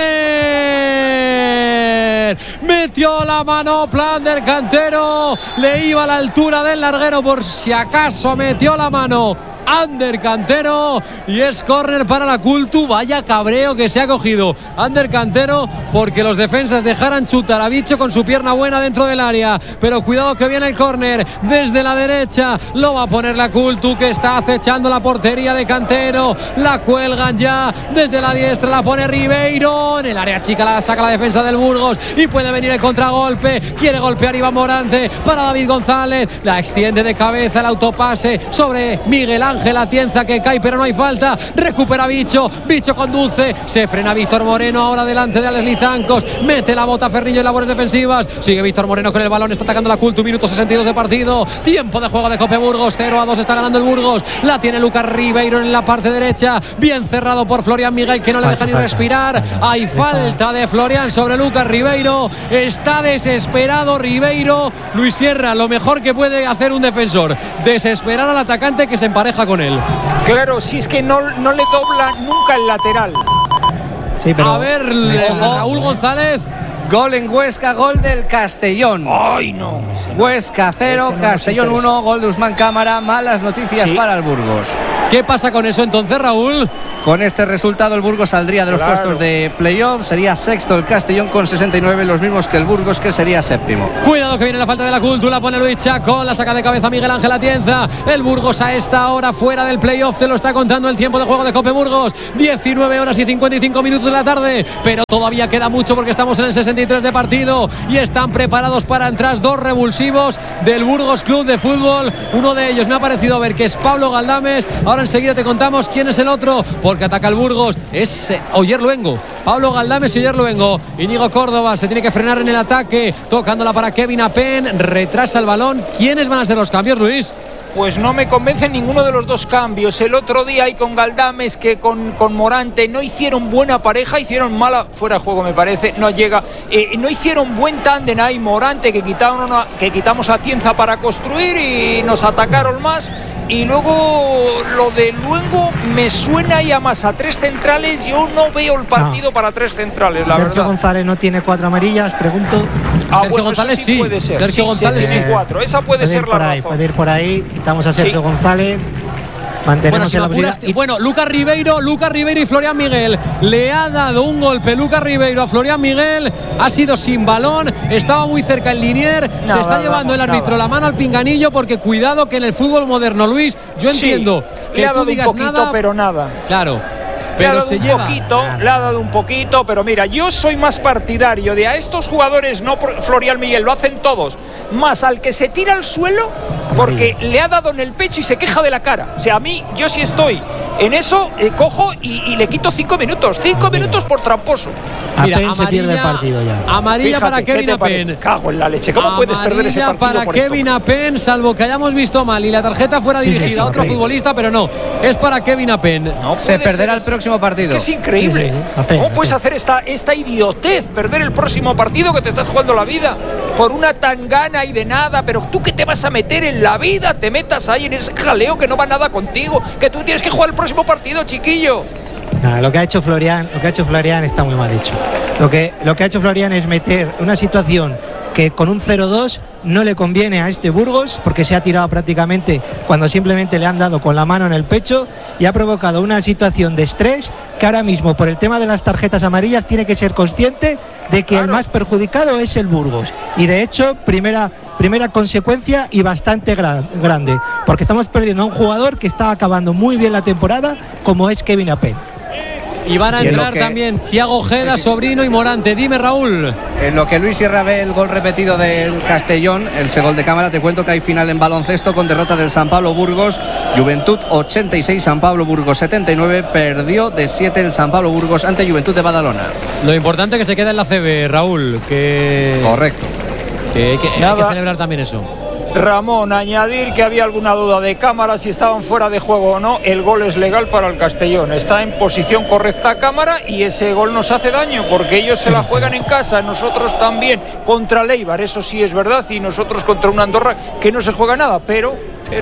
¡Córner! Metió la manopla Ander Cantero. Le iba a la altura del larguero por si acaso metió la mano Ander Cantero y es córner para la Cultu. Vaya cabreo que se ha cogido Ander Cantero porque los defensas dejaran chutar a Bicho con su pierna buena dentro del área, pero cuidado que viene el córner desde la derecha, lo va a poner la Cultu, que está acechando la portería de Cantero. La cuelgan ya desde la diestra, la pone Ribeiro en el área chica, la saca la defensa del Burgos y puede venir el contragolpe. Quiere golpear Iván Morante para David González, la extiende de cabeza, el autopase sobre Miguel Ángel Atienza, que cae pero no hay falta. Recupera Bicho conduce, se frena Víctor Moreno ahora delante de Alex Lizancos, mete la bota Ferrillo en labores defensivas, sigue Víctor Moreno con el balón, está atacando la Cultu, minuto 62 de partido, tiempo de juego de Cope Burgos, 0-2 está ganando el Burgos. La tiene Lucas Ribeiro en la parte derecha, bien cerrado por Florian Miguel, que no le deja ni respirar. Hay falta de Florian sobre Lucas Ribeiro, está desesperado Ribeiro. Luis Sierra, lo mejor que puede hacer un defensor, desesperar al atacante que se empareja con él. Claro, si es que no le dobla nunca el lateral. Sí, pero a ver, Raúl González. Gol en Huesca, gol del Castellón. ¡Ay, no! Huesca 0, no Castellón 1, gol de Usman Cámara. Malas noticias para el Burgos. ¿Qué pasa con eso entonces, Raúl? Con este resultado el Burgos saldría de los puestos de playoff. Sería sexto el Castellón con 69, los mismos que el Burgos, que sería séptimo. Cuidado que viene la falta de la Cultu, la pone Luis Chacón, la saca de cabeza Miguel Ángel Atienza. El Burgos a esta hora fuera del playoff, te lo está contando el tiempo de juego de Cope Burgos. 19 horas y 55 minutos de la tarde, pero todavía queda mucho porque estamos en el 63 de partido y están preparados para entrar dos revulsivos del Burgos Club de Fútbol. Uno de ellos me ha parecido ver que es Pablo Galdames. Ahora enseguida te contamos quién es el otro, porque ataca el Burgos, es Oyer Luengo. Pablo Galdames y Oyer Luengo. Íñigo Córdoba se tiene que frenar en el ataque, tocándola para Kevin Apen, retrasa el balón. ¿Quiénes van a ser los cambios, Luis? Pues no me convence ninguno de los dos cambios. El otro día ahí con Galdames, que con Morante no hicieron buena pareja, hicieron mala, fuera de juego me parece, no llega, no hicieron buen tándem ahí Morante, que quitamos a Atienza para construir y nos atacaron más. Y luego lo de Luengo me suena ya más a tres centrales. Yo no veo el partido para tres centrales, la Sergio verdad. González no tiene 4 amarillas, pregunto. Sergio González sí puede ser. Sergio González sí, 4. Esa puede ser la razón. Puede ir por ahí, quitamos a Sergio González. Mantenemos en la posibilidad. Bueno, Lucas Ribeiro y Florian Miguel. Le ha dado un golpe Lucas Ribeiro a Florian Miguel. Ha sido sin balón, estaba muy cerca el linier. Se está llevando el árbitro la mano al pinganillo, porque cuidado que en el fútbol moderno, Luis, yo entiendo que tú digas un poquito, nada, pero nada. Claro. Le ha Pero dado se un lleva. poquito, le ha dado un poquito, pero mira, yo soy más partidario de a estos jugadores, no por Florian Miguel, lo hacen todos, más al que se tira al suelo porque le ha dado en el pecho y se queja de la cara. O sea, a mí, yo sí estoy En eso cojo y le quito 5 minutos. 5 minutos por tramposo. Apen se pierde el partido ya. Amarilla. Fíjate, para Kevin Apen. Cago en la leche. ¿Cómo puedes perder ese partido para por Kevin esto? Apen, salvo que hayamos visto mal y la tarjeta fuera dirigida a otro futbolista, pero no, es para Kevin Apen. No Se perderá el próximo partido. Es increíble. ¿Cómo puedes hacer esta idiotez? Perder el próximo partido que te estás jugando la vida por una tangana y de nada. Pero tú que te vas a meter en la vida, te metas ahí en ese jaleo que no va nada contigo, que tú tienes que jugar el próximo partido, chiquillo. Nah, lo que ha hecho Florian está muy mal hecho. Lo que ha hecho Florian es meter una situación que con un 0-2 no le conviene a este Burgos, porque se ha tirado prácticamente cuando simplemente le han dado con la mano en el pecho, y ha provocado una situación de estrés que ahora mismo, por el tema de las tarjetas amarillas, tiene que ser consciente de que el más perjudicado es el Burgos. Y de hecho, primera consecuencia y bastante grande, porque estamos perdiendo a un jugador que está acabando muy bien la temporada, como es Kevin Apen. Y van a entrar también Thiago Ojeda, Sobrino y Morante. Dime, Raúl. En lo que Luis Sierra ve el gol repetido del Castellón, ese gol de cámara, te cuento que hay final en baloncesto con derrota del San Pablo Burgos. Juventud 86, San Pablo Burgos 79. Perdió de 7 el San Pablo Burgos ante Juventud de Badalona. Lo importante es que se queda en la CB, Raúl. Correcto. Que hay que celebrar también eso. Ramón, añadir que había alguna duda de cámara si estaban fuera de juego o no. El gol es legal para el Castellón, está en posición correcta cámara, y ese gol nos hace daño porque ellos se la juegan en casa, nosotros también contra el Eibar, eso sí es verdad, y nosotros contra una Andorra que no se juega nada, pero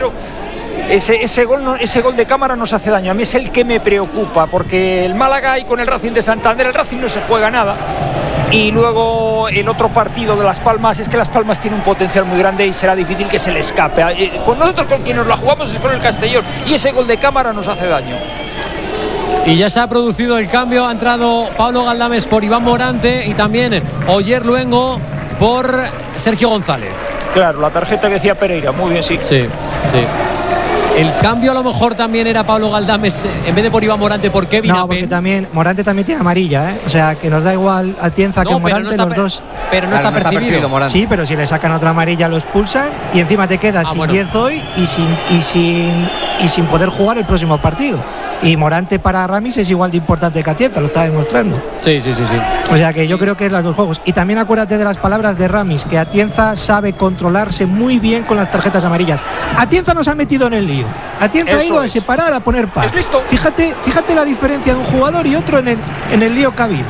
ese gol de cámara nos hace daño. A mí es el que me preocupa, porque el Málaga y con el Racing de Santander, el Racing no se juega nada. Y luego el otro partido de Las Palmas, es que Las Palmas tiene un potencial muy grande y será difícil que se le escape. Con nosotros, con quien nos la jugamos, es con el Castellón, y ese gol de cámara nos hace daño. Y ya se ha producido el cambio, ha entrado Pablo Galdames por Iván Morante y también Oyer Luengo por Sergio González. Claro, la tarjeta que decía Pereira, muy bien, sí. Sí. El cambio a lo mejor también era Pablo Galdames en vez de por Iván Morante, por Kevin Apen. No, porque también Morante también tiene amarilla, ¿eh? O sea, que nos da igual a Atienza que Morante, los dos. Pero no está percibido. Morante. Sí, pero si le sacan otra amarilla lo expulsan y encima te quedas sin 10 hoy y sin poder jugar el próximo partido. Y Morante para Ramis es igual de importante que Atienza, lo está demostrando. Sí. O sea que yo creo que es los dos juegos. Y también acuérdate de las palabras de Ramis, que Atienza sabe controlarse muy bien con las tarjetas amarillas. Atienza nos ha metido en el lío. Atienza ha ido a separar, a poner paz. Fíjate la diferencia de un jugador y otro en el lío que ha habido.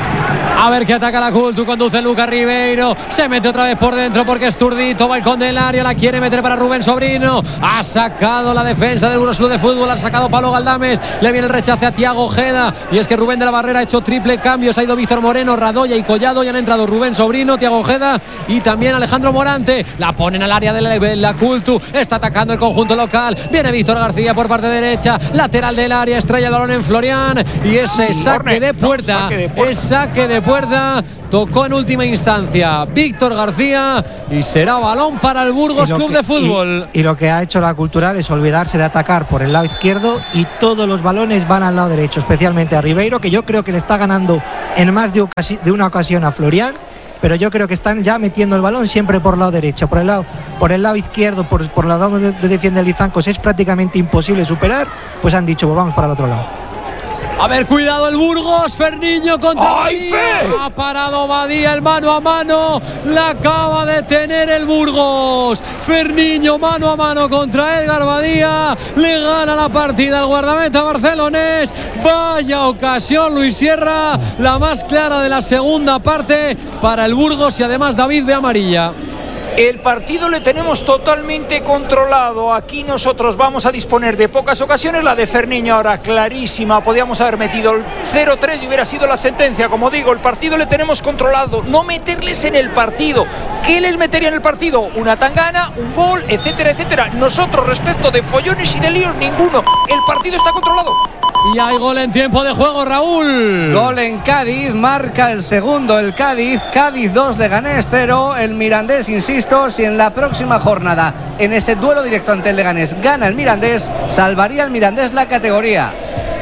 A ver que ataca la Cultu, conduce Lucas Ribeiro, se mete otra vez por dentro porque es zurdito, balcón del área, la quiere meter para Rubén Sobrino, ha sacado la defensa del Burgos Club de Fútbol, ha sacado Pablo Galdames, le viene el rechace a Thiago Ojeda, y es que Rubén de la Barrera ha hecho triple cambio, se ha ido Víctor Moreno, Radoya y Collado, y han entrado Rubén Sobrino, Thiago Ojeda y también Alejandro Morante, la ponen al área de la Cultu, está atacando el conjunto local, viene Víctor García por parte derecha, lateral del área, estrella el balón en Florian, y ese saque de puerta, es saque de puerta, tocó en última instancia Víctor García y será balón para el Burgos Club de Fútbol. Y lo que ha hecho la Cultural es olvidarse de atacar por el lado izquierdo y todos los balones van al lado derecho, especialmente a Ribeiro, que yo creo que le está ganando en más de una ocasión a Florian, pero yo creo que están ya metiendo el balón siempre por el lado derecho, por el lado izquierdo, por el lado donde defiende Lizancos es prácticamente imposible superar, pues han dicho, pues vamos para el otro lado. A ver, cuidado el Burgos, Ferniño contra ¡Ay, Badía. Ha parado Badía el mano a mano, la acaba de tener el Burgos. Ferniño mano a mano contra Edgar Badía, le gana la partida al guardameta barcelonés. Vaya ocasión, Luis Sierra, la más clara de la segunda parte para el Burgos, y además David ve amarilla. El partido le tenemos totalmente controlado. Aquí nosotros vamos a disponer de pocas ocasiones. La de Ferniño ahora clarísima. Podíamos haber metido el 0-3 y hubiera sido la sentencia. Como digo, el partido le tenemos controlado. No meterles en el partido. ¿Qué les metería en el partido? Una tangana, un gol, etcétera, etcétera. Nosotros, respecto de follones y de líos, ninguno. El partido está controlado. Y hay gol en tiempo de juego, Raúl. Gol en Cádiz, marca el segundo el Cádiz. Cádiz 2, Leganés 0. El Mirandés, insisto, si en la próxima jornada, en ese duelo directo ante el Leganés, gana el Mirandés, salvaría el Mirandés la categoría.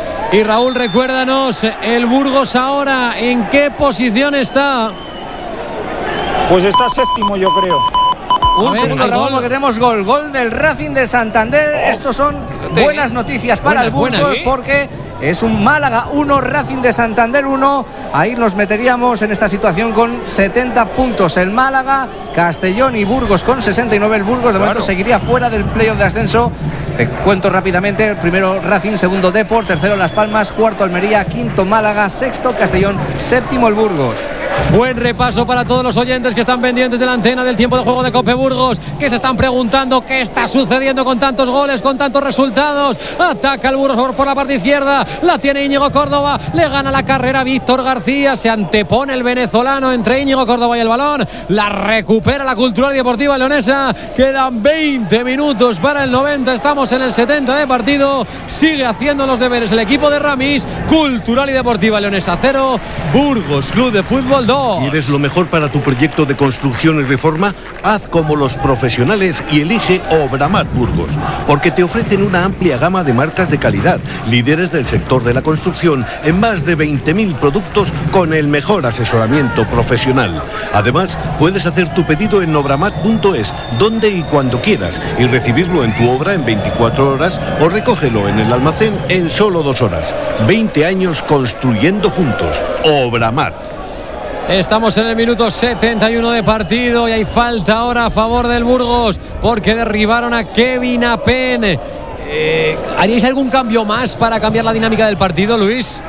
Y Raúl, recuérdanos, el Burgos ahora, ¿en qué posición está? Pues está séptimo, yo creo. Un ver, segundo, hay Ramón, gol. porque tenemos gol del Racing de Santander. Estos son buenas noticias para el Burgos, porque es un Málaga 1, Racing de Santander 1. Ahí nos meteríamos en esta situación con 70 puntos el Málaga, Castellón y Burgos con 69. El Burgos de momento seguiría fuera del playoff de ascenso. Te cuento rápidamente: el primero Racing, segundo Depor, tercero Las Palmas, cuarto Almería, quinto Málaga, sexto Castellón, séptimo el Burgos. Buen repaso para todos los oyentes que están pendientes de la antena del tiempo de juego de Cope Burgos, que se están preguntando qué está sucediendo con tantos goles, con tantos resultados. Ataca el Burgos por la parte izquierda, la tiene Íñigo Córdoba, le gana la carrera Víctor García, se antepone el venezolano entre Íñigo Córdoba y el balón, la recupera la Cultural y Deportiva Leonesa. Quedan 20 minutos para el 90, estamos en el 70 de partido, sigue haciendo los deberes el equipo de Ramis. Cultural y Deportiva Leonesa 0, Burgos Club de Fútbol 2. ¿Quieres lo mejor para tu proyecto de construcción y reforma? Haz como los profesionales y elige Obramat Burgos, porque te ofrecen una amplia gama de marcas de calidad, líderes del sector de la construcción en más de 20.000 productos con el mejor asesoramiento profesional. Además, puedes hacer tu pedido en obramat.es, donde y cuando quieras, y recibirlo en tu obra en 24 horas o recógelo en el almacén en solo 2 horas. 20 años construyendo juntos. Obramat. Estamos en el minuto 71 de partido y hay falta ahora a favor del Burgos porque derribaron a Kevin Apen. ¿Haríais algún cambio más para cambiar la dinámica del partido, Luis?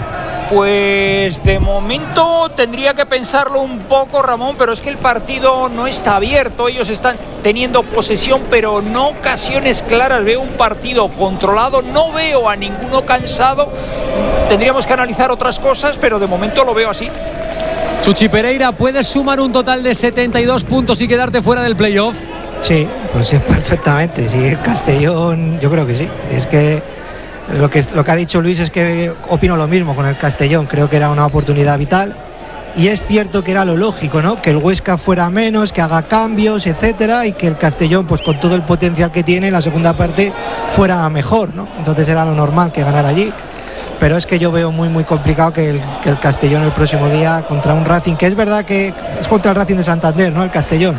Pues de momento tendría que pensarlo un poco, Ramón, pero es que el partido no está abierto. Ellos están teniendo posesión, pero no ocasiones claras. Veo un partido controlado, no veo a ninguno cansado. Tendríamos que analizar otras cosas, pero de momento lo veo así. Chuchi Pereira, ¿puedes sumar un total de 72 puntos y quedarte fuera del playoff? Sí, pues sí, perfectamente. Sí, Castellón, yo creo que sí. Es que lo que ha dicho Luis es que opino lo mismo con el Castellón. Creo que era una oportunidad vital. Y es cierto que era lo lógico, ¿no? Que el Huesca fuera menos, que haga cambios, etcétera, y que el Castellón, pues con todo el potencial que tiene, en la segunda parte fuera mejor, ¿no? Entonces era lo normal que ganara allí. Pero es que yo veo muy complicado que el Castellón el próximo día contra un Racing, que es verdad que es contra el Racing de Santander, ¿no? El Castellón.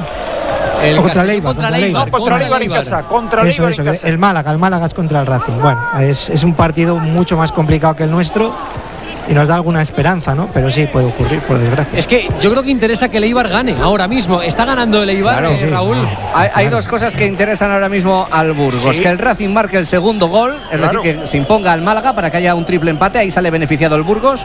O contra Leibar. Contra Leibar en casa. Contra Leibar en casa. El Málaga es contra el Racing. Bueno, es un partido mucho más complicado que el nuestro y nos da alguna esperanza, ¿no? Pero sí, puede ocurrir, por desgracia. Es que yo creo que interesa que el Eibar gane ahora mismo. Está ganando el Eibar, Claro, sí. Raúl. Hay dos cosas que interesan ahora mismo al Burgos: Sí. que el Racing marque el segundo gol, es decir, que se imponga al Málaga para que haya un triple empate. Ahí sale beneficiado el Burgos.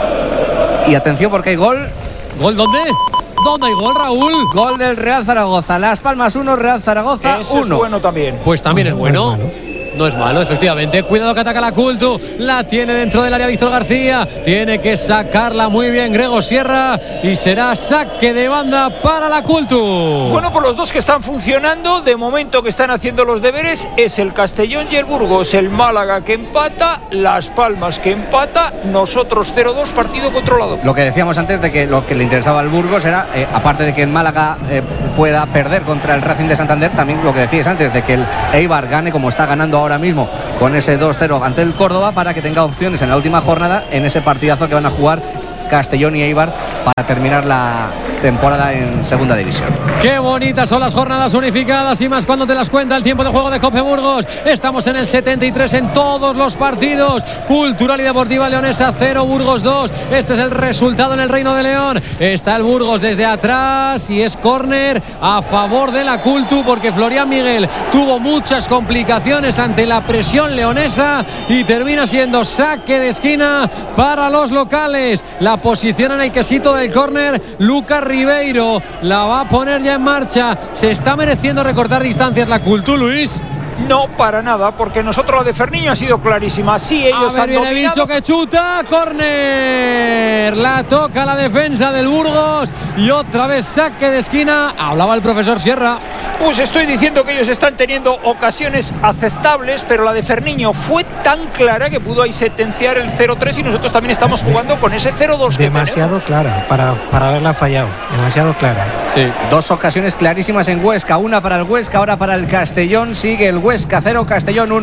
Y atención, porque hay gol. ¿Gol dónde? ¿Dónde hay gol, Raúl? Gol del Real Zaragoza. Las Palmas 1, Real Zaragoza 1. Eso es bueno también. Pues también es bueno. No es malo, efectivamente. Cuidado que ataca la Cultu. La tiene dentro del área Víctor García. Tiene que sacarla muy bien Grego Sierra. Y será saque de banda para la Cultu. Bueno, por los dos que están funcionando, de momento que están haciendo los deberes, es el Castellón y el Burgos. El Málaga que empata, Las Palmas que empata, nosotros 0-2, partido controlado. Lo que decíamos antes de que lo que le interesaba al Burgos era, aparte de que el Málaga pueda perder contra el Racing de Santander, también lo que decías antes, de que el Eibar gane como está ganando ahora mismo con ese 2-0 ante el Córdoba, para que tenga opciones en la última jornada en ese partidazo que van a jugar Castellón y Eibar para terminar la temporada en segunda división. Qué bonitas son las jornadas unificadas y más cuando te las cuenta el tiempo de juego de Cope Burgos. Estamos en el 73 en todos los partidos. Cultural y Deportiva Leonesa 0, Burgos 2. Este es el resultado en el Reino de León. Está el Burgos desde atrás y es córner a favor de la Cultu, porque Florian Miguel tuvo muchas complicaciones ante la presión leonesa y termina siendo saque de esquina para los locales. La posición en el quesito del córner Lucas Ribeiro, la va a poner ya en marcha. Se está mereciendo recortar distancias la Cultu, Luis. No, para nada, porque nosotros la de Ferniño ha sido clarísima. Sí, ellos a han ver, viene dominado. Bicho que chuta, córner. La toca la defensa del Burgos y otra vez saque de esquina. Hablaba el profesor Sierra. Pues estoy diciendo que ellos están teniendo ocasiones aceptables, pero la de Ferniño fue tan clara que pudo ahí sentenciar el 0-3 y nosotros también estamos jugando con ese 0-2 que demasiado clara para haberla fallado. Demasiado clara. Sí. Dos ocasiones clarísimas en Huesca, una para el Huesca, ahora para el Castellón. Sigue el Huesca 0, Castellón 1.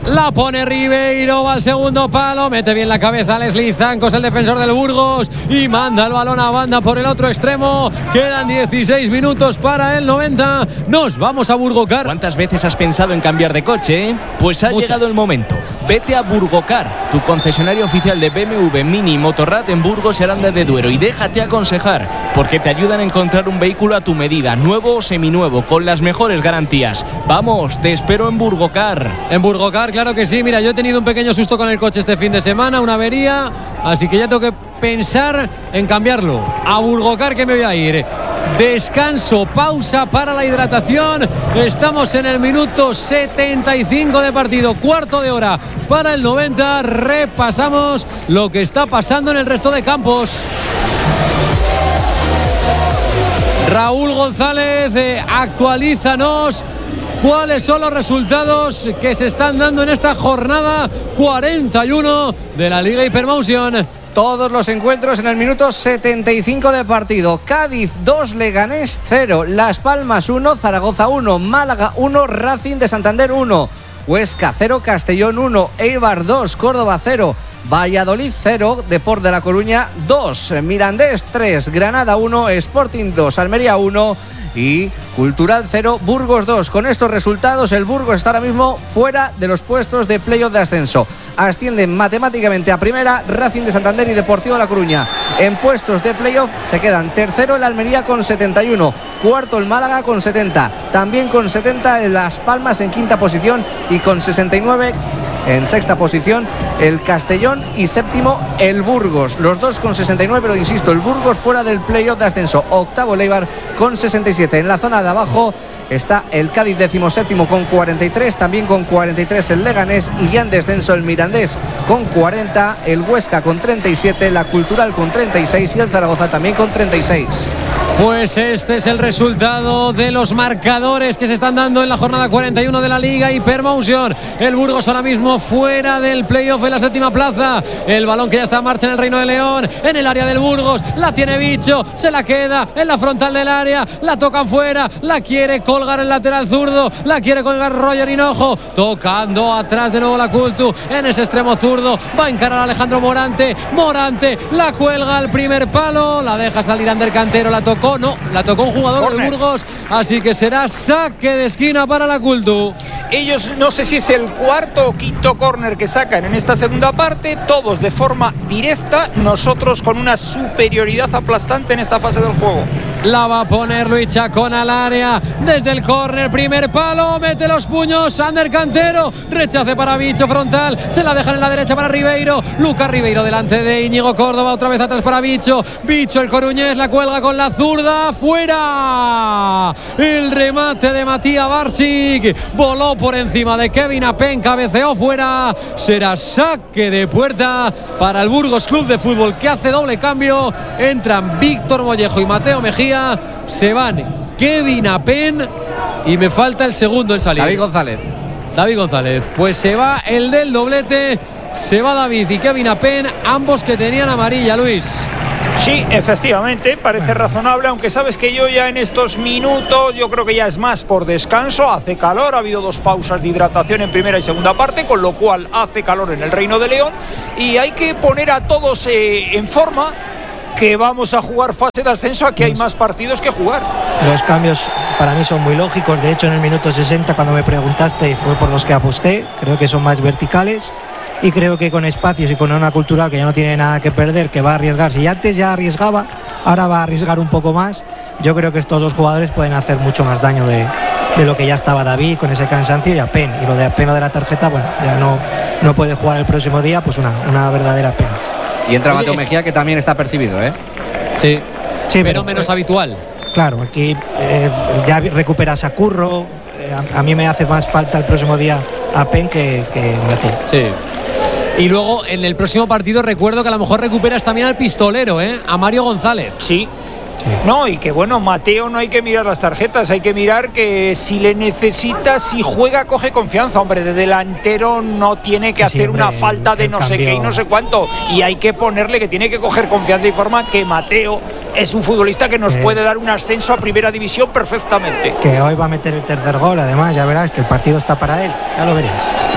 La pone Ribeiro, va al segundo palo, mete bien la cabeza Leslie Zancos, el defensor del Burgos, y manda el balón a banda por el otro extremo. Quedan 16 minutos para el 90. Nos vamos a Burgocar. ¿Cuántas veces has pensado en cambiar de coche? Pues ha llegado el momento. Vete a Burgocar, tu concesionario oficial de BMW, Mini y Motorrad en Burgos y Aranda de Duero, y déjate aconsejar, porque te ayudan a encontrar un vehículo a tu medida, nuevo o seminuevo, con las mejores garantías. Vamos, te espero en Burgocar. En Burgocar, claro que sí. Mira, yo he tenido un pequeño susto con el coche este fin de semana, una avería, así que ya tengo que pensar en cambiarlo. A Burgocar que me voy a ir. Descanso, pausa para la hidratación. Estamos en el minuto 75 de partido, cuarto de hora para el 90. Repasamos lo que está pasando en el resto de campos. Raúl González, actualízanos cuáles son los resultados que se están dando en esta jornada 41 de la Liga Hypermotion. Todos los encuentros en el minuto 75 de partido. Cádiz 2, Leganés 0, Las Palmas 1, Zaragoza 1, Málaga 1, Racing de Santander 1, Huesca 0, Castellón 1, Eibar 2, Córdoba 0, Valladolid 0, Deport de La Coruña 2, Mirandés 3, Granada 1, Sporting 2, Almería 1 y Cultural 0, Burgos 2. Con estos resultados el Burgos está ahora mismo fuera de los puestos de playoff de ascenso. Ascienden matemáticamente a primera Racing de Santander y Deportivo de La Coruña. En puestos de playoff se quedan tercero el Almería con 71, cuarto el Málaga con 70, también con 70 el Las Palmas en quinta posición, y con 69 en sexta posición el Castellón, y séptimo el Burgos, los dos con 69, pero insisto, el Burgos fuera del playoff de ascenso. Octavo el Eibar con 67. En la zona de abajo está el Cádiz, 17º con 43, también con 43 el Leganés, y ya en descenso el Mirandés con 40, el Huesca con 37, la Cultural con 36 y el Zaragoza también con 36. Pues este es el resultado de los marcadores que se están dando en la jornada 41 de la Liga Hypermotion. El Burgos ahora mismo fuera del playoff en la séptima plaza. El balón que ya está en marcha en el Reino de León, en el área del Burgos, la tiene Bicho, se la queda en la frontal del área, la tocan fuera, la quiere colgar el lateral zurdo, la quiere colgar Roger Hinojo, tocando atrás de nuevo la Cultu, en ese extremo zurdo, va a encarar a Alejandro Morante, la cuelga al primer palo, la deja salir Ander Cantero, la tocó un jugador del Burgos, así que será saque de esquina para la Cultu. Ellos, no sé si es el cuarto o quinto córner que sacan en esta segunda parte, todos de forma directa, nosotros con una superioridad aplastante en esta fase del juego. La va a poner Luis Chacón al área, desde el córner, primer palo, mete los puños, Ander Cantero, rechace para Bicho, frontal, se la dejan en la derecha para Ribeiro, Lucas Ribeiro delante de Íñigo Córdoba, otra vez atrás para Bicho, el coruñés, la cuelga con la zurda, fuera, el remate de Matías Barsic, voló por encima de Kevin Apen, cabeceó fuera, será saque de puerta para el Burgos Club de Fútbol, que hace doble cambio, entran Víctor Mollejo y Mateo Mejía, se van Kevin Apen y me falta el segundo en salir. David González. Pues se va el del doblete, se va David y Kevin Apen, ambos que tenían amarilla, Luis. Sí, efectivamente, parece razonable, aunque sabes que yo ya en estos minutos, yo creo que ya es más por descanso, hace calor, ha habido 2 pausas de hidratación en primera y segunda parte, con lo cual hace calor en el Reino de León y hay que poner a todos en forma, que vamos a jugar fase de ascenso, aquí hay más partidos que jugar. Los cambios para mí son muy lógicos, de hecho en el minuto 60 cuando me preguntaste fue por los que aposté, creo que son más verticales y creo que con espacios y con una Cultural que ya no tiene nada que perder, que va a arriesgar, si antes ya arriesgaba, ahora va a arriesgar un poco más. Yo creo que estos dos jugadores pueden hacer mucho más daño de lo que ya estaba David con ese cansancio, y Apen, y lo de Apen de la tarjeta, bueno, ya no puede jugar el próximo día, pues una verdadera pena. Y entra Mateo Mejía, que también está percibido, ¿eh? Sí, pero menos habitual. Claro, aquí ya recuperas a Curro, a mí me hace más falta el próximo día Apen que Mateo. Sí. Y luego en el próximo partido recuerdo que a lo mejor recuperas también al pistolero, a Mario González. Sí. No, y que bueno, Mateo no hay que mirar las tarjetas, hay que mirar que si le necesita, si juega, coge confianza, hombre, de delantero no tiene que hacer una falta de no sé qué y no sé cuánto, y hay que ponerle que tiene que coger confianza y forma, que Mateo es un futbolista que nos puede dar un ascenso a primera división perfectamente. Que hoy va a meter el tercer gol, además, ya verás que el partido está para él, ya lo verás.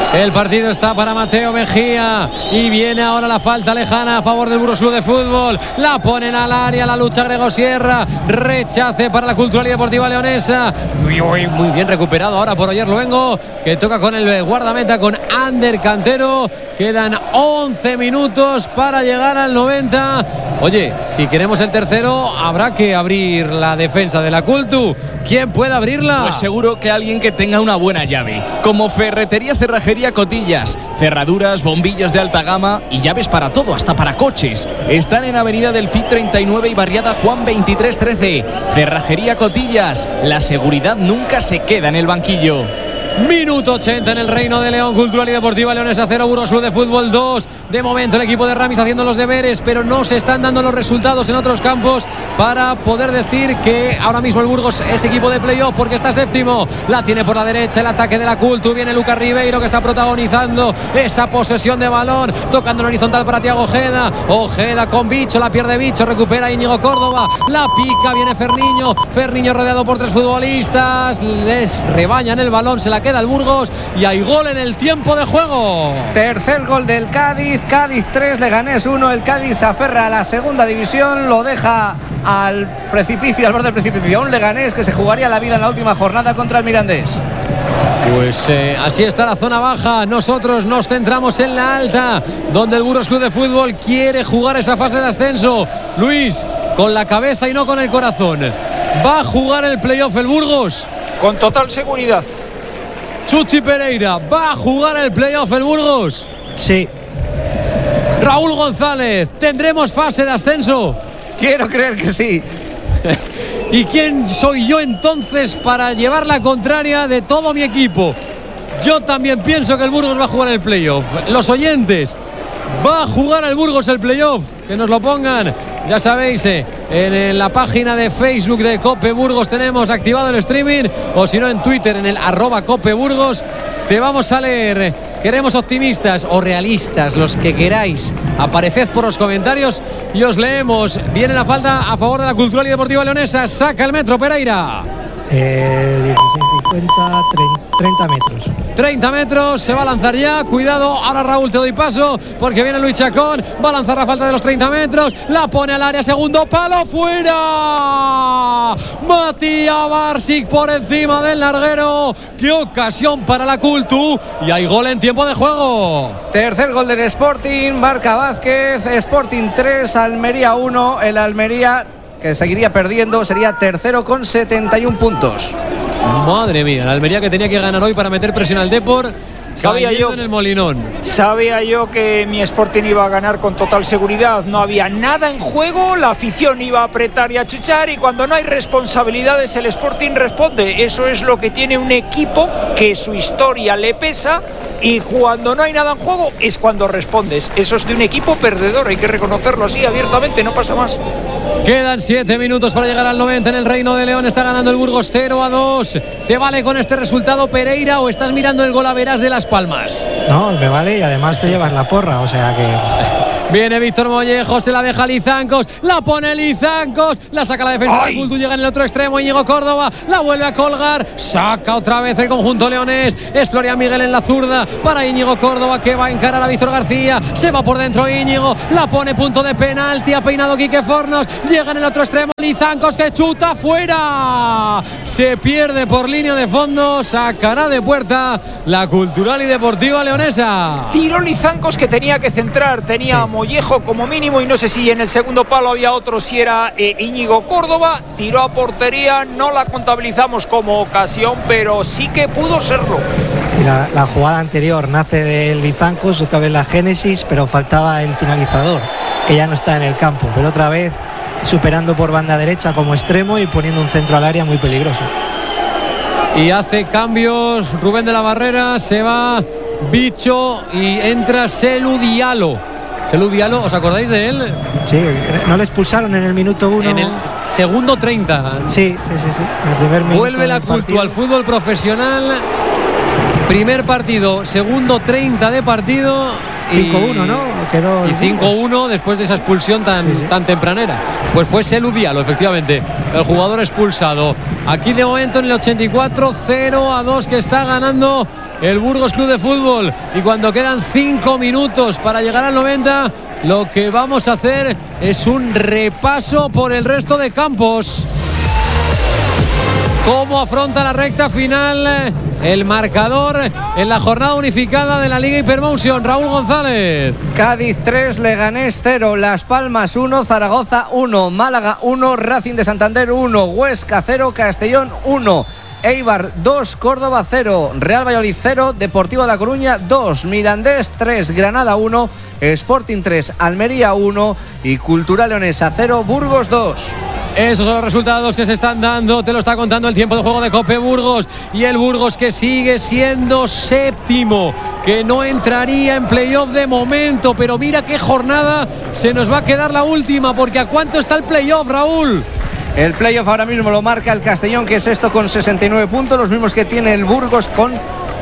El partido está para Mateo Mejía y viene ahora la falta lejana a favor del Burgos Club de Fútbol. La ponen al área, la lucha Grego Sierra, rechace para la Cultural y Deportiva Leonesa. Muy bien recuperado ahora por Oyer Luengo, que toca con el guardameta, con Ander Cantero. Quedan 11 minutos para llegar al 90. Oye, si queremos el tercero, habrá que abrir la defensa de la Cultu. ¿Quién puede abrirla? Pues seguro que alguien que tenga una buena llave, como Ferretería Cerrajería Cotillas. Cerraduras, bombillos de alta gama y llaves para todo, hasta para coches. Están en Avenida del Cid 39 y Barriada Juan 2313. Cerrajería Cotillas. La seguridad nunca se queda en el banquillo. Minuto 80 en el Reino de León. Cultural y Deportiva Leonesa 0, Burgos Club de Fútbol 2. De momento el equipo de Ramis haciendo los deberes, pero no se están dando los resultados en otros campos para poder decir que ahora mismo el Burgos es equipo de playoff, porque está séptimo. La tiene por la derecha el ataque de la Cultu. Viene Lucas Ribeiro, que está protagonizando esa posesión de balón, tocando en horizontal para Thiago Ojeda. Ojeda con Bicho, la pierde Bicho, recupera Íñigo Córdoba, la pica, viene Ferniño rodeado por 3 futbolistas, les rebañan el balón, se la queda el Burgos y hay gol en el tiempo de juego. Tercer gol del Cádiz, Cádiz 3, Leganés 1. El Cádiz se aferra a la segunda división, lo deja al precipicio, al borde del precipicio. Un Leganés que se jugaría la vida en la última jornada contra el Mirandés. Pues así está la zona baja. Nosotros nos centramos en la alta, donde el Burgos Club de Fútbol quiere jugar esa fase de ascenso. Luis, con la cabeza y no con el corazón, ¿va a jugar el playoff el Burgos? Con total seguridad. Chuchi Pereira, ¿va a jugar el playoff el Burgos? Sí. Raúl González, ¿tendremos fase de ascenso? Quiero creer que sí. ¿Y quién soy yo entonces para llevar la contraria de todo mi equipo? Yo también pienso que el Burgos va a jugar el playoff. Los oyentes, ¿va a jugar el Burgos el playoff? Que nos lo pongan. Ya sabéis, en la página de Facebook de Cope Burgos tenemos activado el streaming, o si no en Twitter en el @CopeBurgos. Te vamos a leer. Queremos optimistas o realistas, los que queráis. Apareced por los comentarios y os leemos. Viene la falta a favor de la Cultural y Deportiva Leonesa. Saca el metro Pereira. 16-50, 30 metros. 30 metros, se va a lanzar ya. Cuidado, ahora Raúl, te doy paso porque viene Luis Chacón. Va a lanzar la falta de los 30 metros. La pone al área, segundo palo, fuera. Matías Barsic por encima del larguero. Qué ocasión para la Cultu. Y hay gol en tiempo de juego. Tercer gol del Sporting, marca Vázquez. Sporting 3, Almería 1. El Almería, que seguiría perdiendo, sería tercero con 71 puntos. Madre mía, la Almería que tenía que ganar hoy para meter presión al Depor. Sabía yo en el Molinón. Sabía yo que mi Sporting iba a ganar con total seguridad. No había nada en juego, la afición iba a apretar y a chuchar, y cuando no hay responsabilidades el Sporting responde. Eso es lo que tiene un equipo que su historia le pesa, y cuando no hay nada en juego es cuando respondes. Eso es de un equipo perdedor, hay que reconocerlo así abiertamente, no pasa más. Quedan 7 minutos para llegar al 90 en el Reino de León. Está ganando el Burgos 0-2. ¿Te vale con este resultado, Pereira, o estás mirando el golaveras de Las Palmas? No, me vale, y además te llevas la porra, o sea que... Viene Víctor Mollejo, se la deja Lizancos, la pone Lizancos, la saca la defensa de Cultu, llega en el otro extremo Íñigo Córdoba, la vuelve a colgar, saca otra vez el conjunto leonés, es Florian Miguel en la zurda para Íñigo Córdoba, que va a encarar a Víctor García, se va por dentro Íñigo, la pone punto de penalti, ha peinado Quique Fornos, llega en el otro extremo Lizancos, que chuta fuera, se pierde por línea de fondo, sacará de puerta la Cultural y Deportiva Leonesa. Tiró Lizancos, que tenía que centrar, tenía Mollejo como mínimo, y no sé si en el segundo palo había otro, si era Íñigo Córdoba. Tiró a portería, no la contabilizamos como ocasión, pero sí que pudo serlo. La jugada anterior nace de Lizancos, otra vez la génesis, pero faltaba el finalizador, que ya no está en el campo, pero otra vez superando por banda derecha como extremo y poniendo un centro al área muy peligroso. Y hace cambios Rubén de la Barrera, se va Bicho y entra Selu Diallo. ¿Os acordáis de él? Sí, ¿no le expulsaron en el minuto 1? En el segundo 30. Sí. En el primer minuto. Vuelve la Cultu al fútbol profesional. Primer partido, segundo 30 de partido. 5-1, ¿no? Quedó y 5-1 después de esa expulsión tan tempranera. Pues fue Selu Diallo, efectivamente, el jugador expulsado. Aquí de momento en el 84, 0-2 que está ganando el Burgos Club de Fútbol. Y cuando quedan 5 minutos para llegar al 90, lo que vamos a hacer es un repaso por el resto de campos. ¿Cómo afronta la recta final el marcador en la jornada unificada de la Liga Hypermotion? Raúl González. Cádiz 3, Leganés 0, Las Palmas 1, Zaragoza 1, Málaga 1, Racing de Santander 1, Huesca 0, Castellón 1, Eibar 2, Córdoba 0, Real Valladolid 0, Deportivo de La Coruña 2, Mirandés 3, Granada 1, Sporting 3, Almería 1 y Cultural Leonesa 0, Burgos 2. Esos son los resultados que se están dando. Te lo está contando el tiempo de juego de Cope Burgos. Y el Burgos que sigue siendo séptimo, que no entraría en playoff de momento. Pero mira qué jornada se nos va a quedar la última, porque ¿a cuánto está el playoff, Raúl? El playoff ahora mismo lo marca el Castellón, que es esto con 69 puntos, los mismos que tiene el Burgos con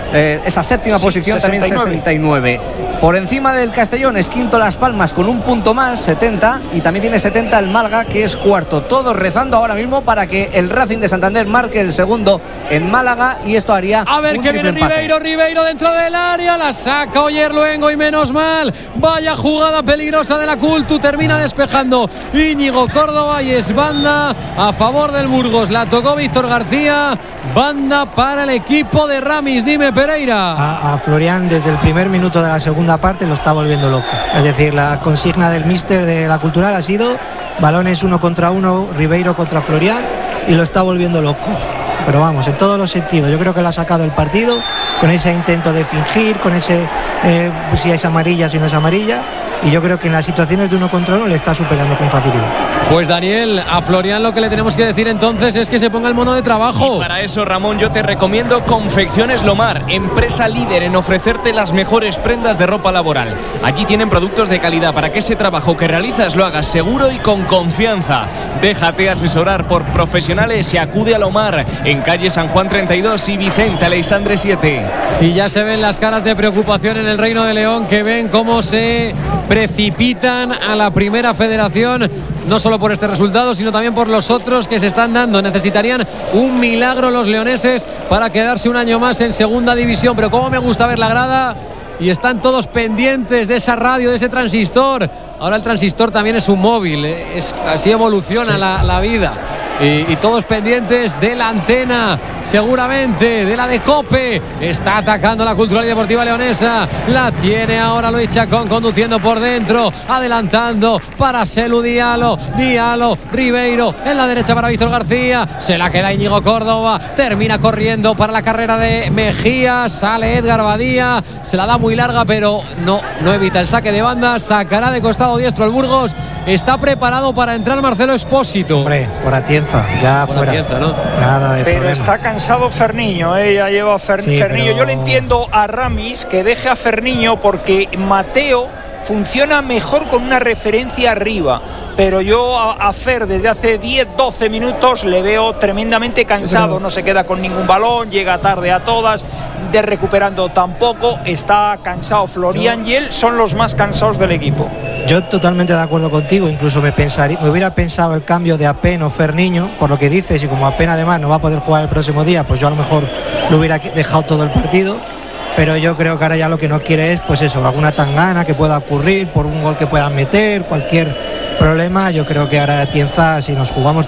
esa séptima posición, 69. También 69. Por encima del Castellón es quinto Las Palmas con un punto más, 70, y también tiene 70 el Málaga, que es cuarto. Todos rezando ahora mismo para que el Racing de Santander marque el segundo en Málaga, y esto haría a ver que viene Ribeiro dentro del área, la saca Oyer Luengo y menos mal. Vaya jugada peligrosa de la Cultu, termina despejando Íñigo Córdoba y es banda a favor del Burgos. La tocó Víctor García, banda para el equipo de Ramis. Dime, Pereira. A Florian desde el primer minuto de la segunda parte lo está volviendo loco. Es decir, la consigna del míster de la Cultural ha sido balones 1 contra 1, Ribeiro contra Florian, y lo está volviendo loco. Pero vamos, en todos los sentidos. Yo creo que lo ha sacado el partido con ese intento de fingir, con ese si es amarilla, si no es amarilla. Y yo creo que en las situaciones de 1 contra 1 le está superando con facilidad. Pues Daniel, a Florian lo que le tenemos que decir entonces es que se ponga el mono de trabajo. Y para eso, Ramón, yo te recomiendo Confecciones Lomar, empresa líder en ofrecerte las mejores prendas de ropa laboral. Allí tienen productos de calidad para que ese trabajo que realizas lo hagas seguro y con confianza. Déjate asesorar por profesionales y acude a Lomar en calle San Juan 32 y Vicente Aleixandre 7. Y ya se ven las caras de preocupación en el Reino de León, que ven cómo se precipitan a la Primera Federación, no solo por este resultado, sino también por los otros que se están dando. Necesitarían un milagro los leoneses para quedarse un año más en Segunda División. Pero cómo me gusta ver la grada, y están todos pendientes de esa radio, de ese transistor. Ahora el transistor también es un móvil, así evoluciona, sí, la vida. Y todos pendientes de la antena, seguramente, de la de Cope. Está atacando la Cultural y Deportiva Leonesa. La tiene ahora Luis Chacón conduciendo por dentro, adelantando para Selu Diallo, Ribeiro en la derecha para Víctor García. Se la queda Íñigo Córdoba, termina corriendo para la carrera de Mejía. Sale Edgar Badía, se la da muy larga, pero no evita el saque de banda. Sacará de costado diestro el Burgos. Está preparado para entrar Marcelo Expósito. Hombre, por Atienza, ya por fuera. Atienza, ¿no? Nada de pero problema. Está cansado Ferniño, ya lleva Ferniño. Pero... Yo le entiendo a Ramis que deje a Ferniño porque Mateo funciona mejor con una referencia arriba. Pero yo a Fer desde hace 10-12 minutos le veo tremendamente cansado. No se queda con ningún balón, llega tarde a todas, de recuperando tampoco. Está cansado Florian y él son los más cansados del equipo. Yo totalmente de acuerdo contigo, incluso me hubiera pensado el cambio de Apen o Ferniño, por lo que dices, y como Apen además no va a poder jugar el próximo día, pues yo a lo mejor lo hubiera dejado todo el partido. Pero yo creo que ahora ya lo que no quiere es, pues eso, alguna tangana que pueda ocurrir por un gol que puedan meter, cualquier problema. Yo creo que ahora Atienza, si nos jugamos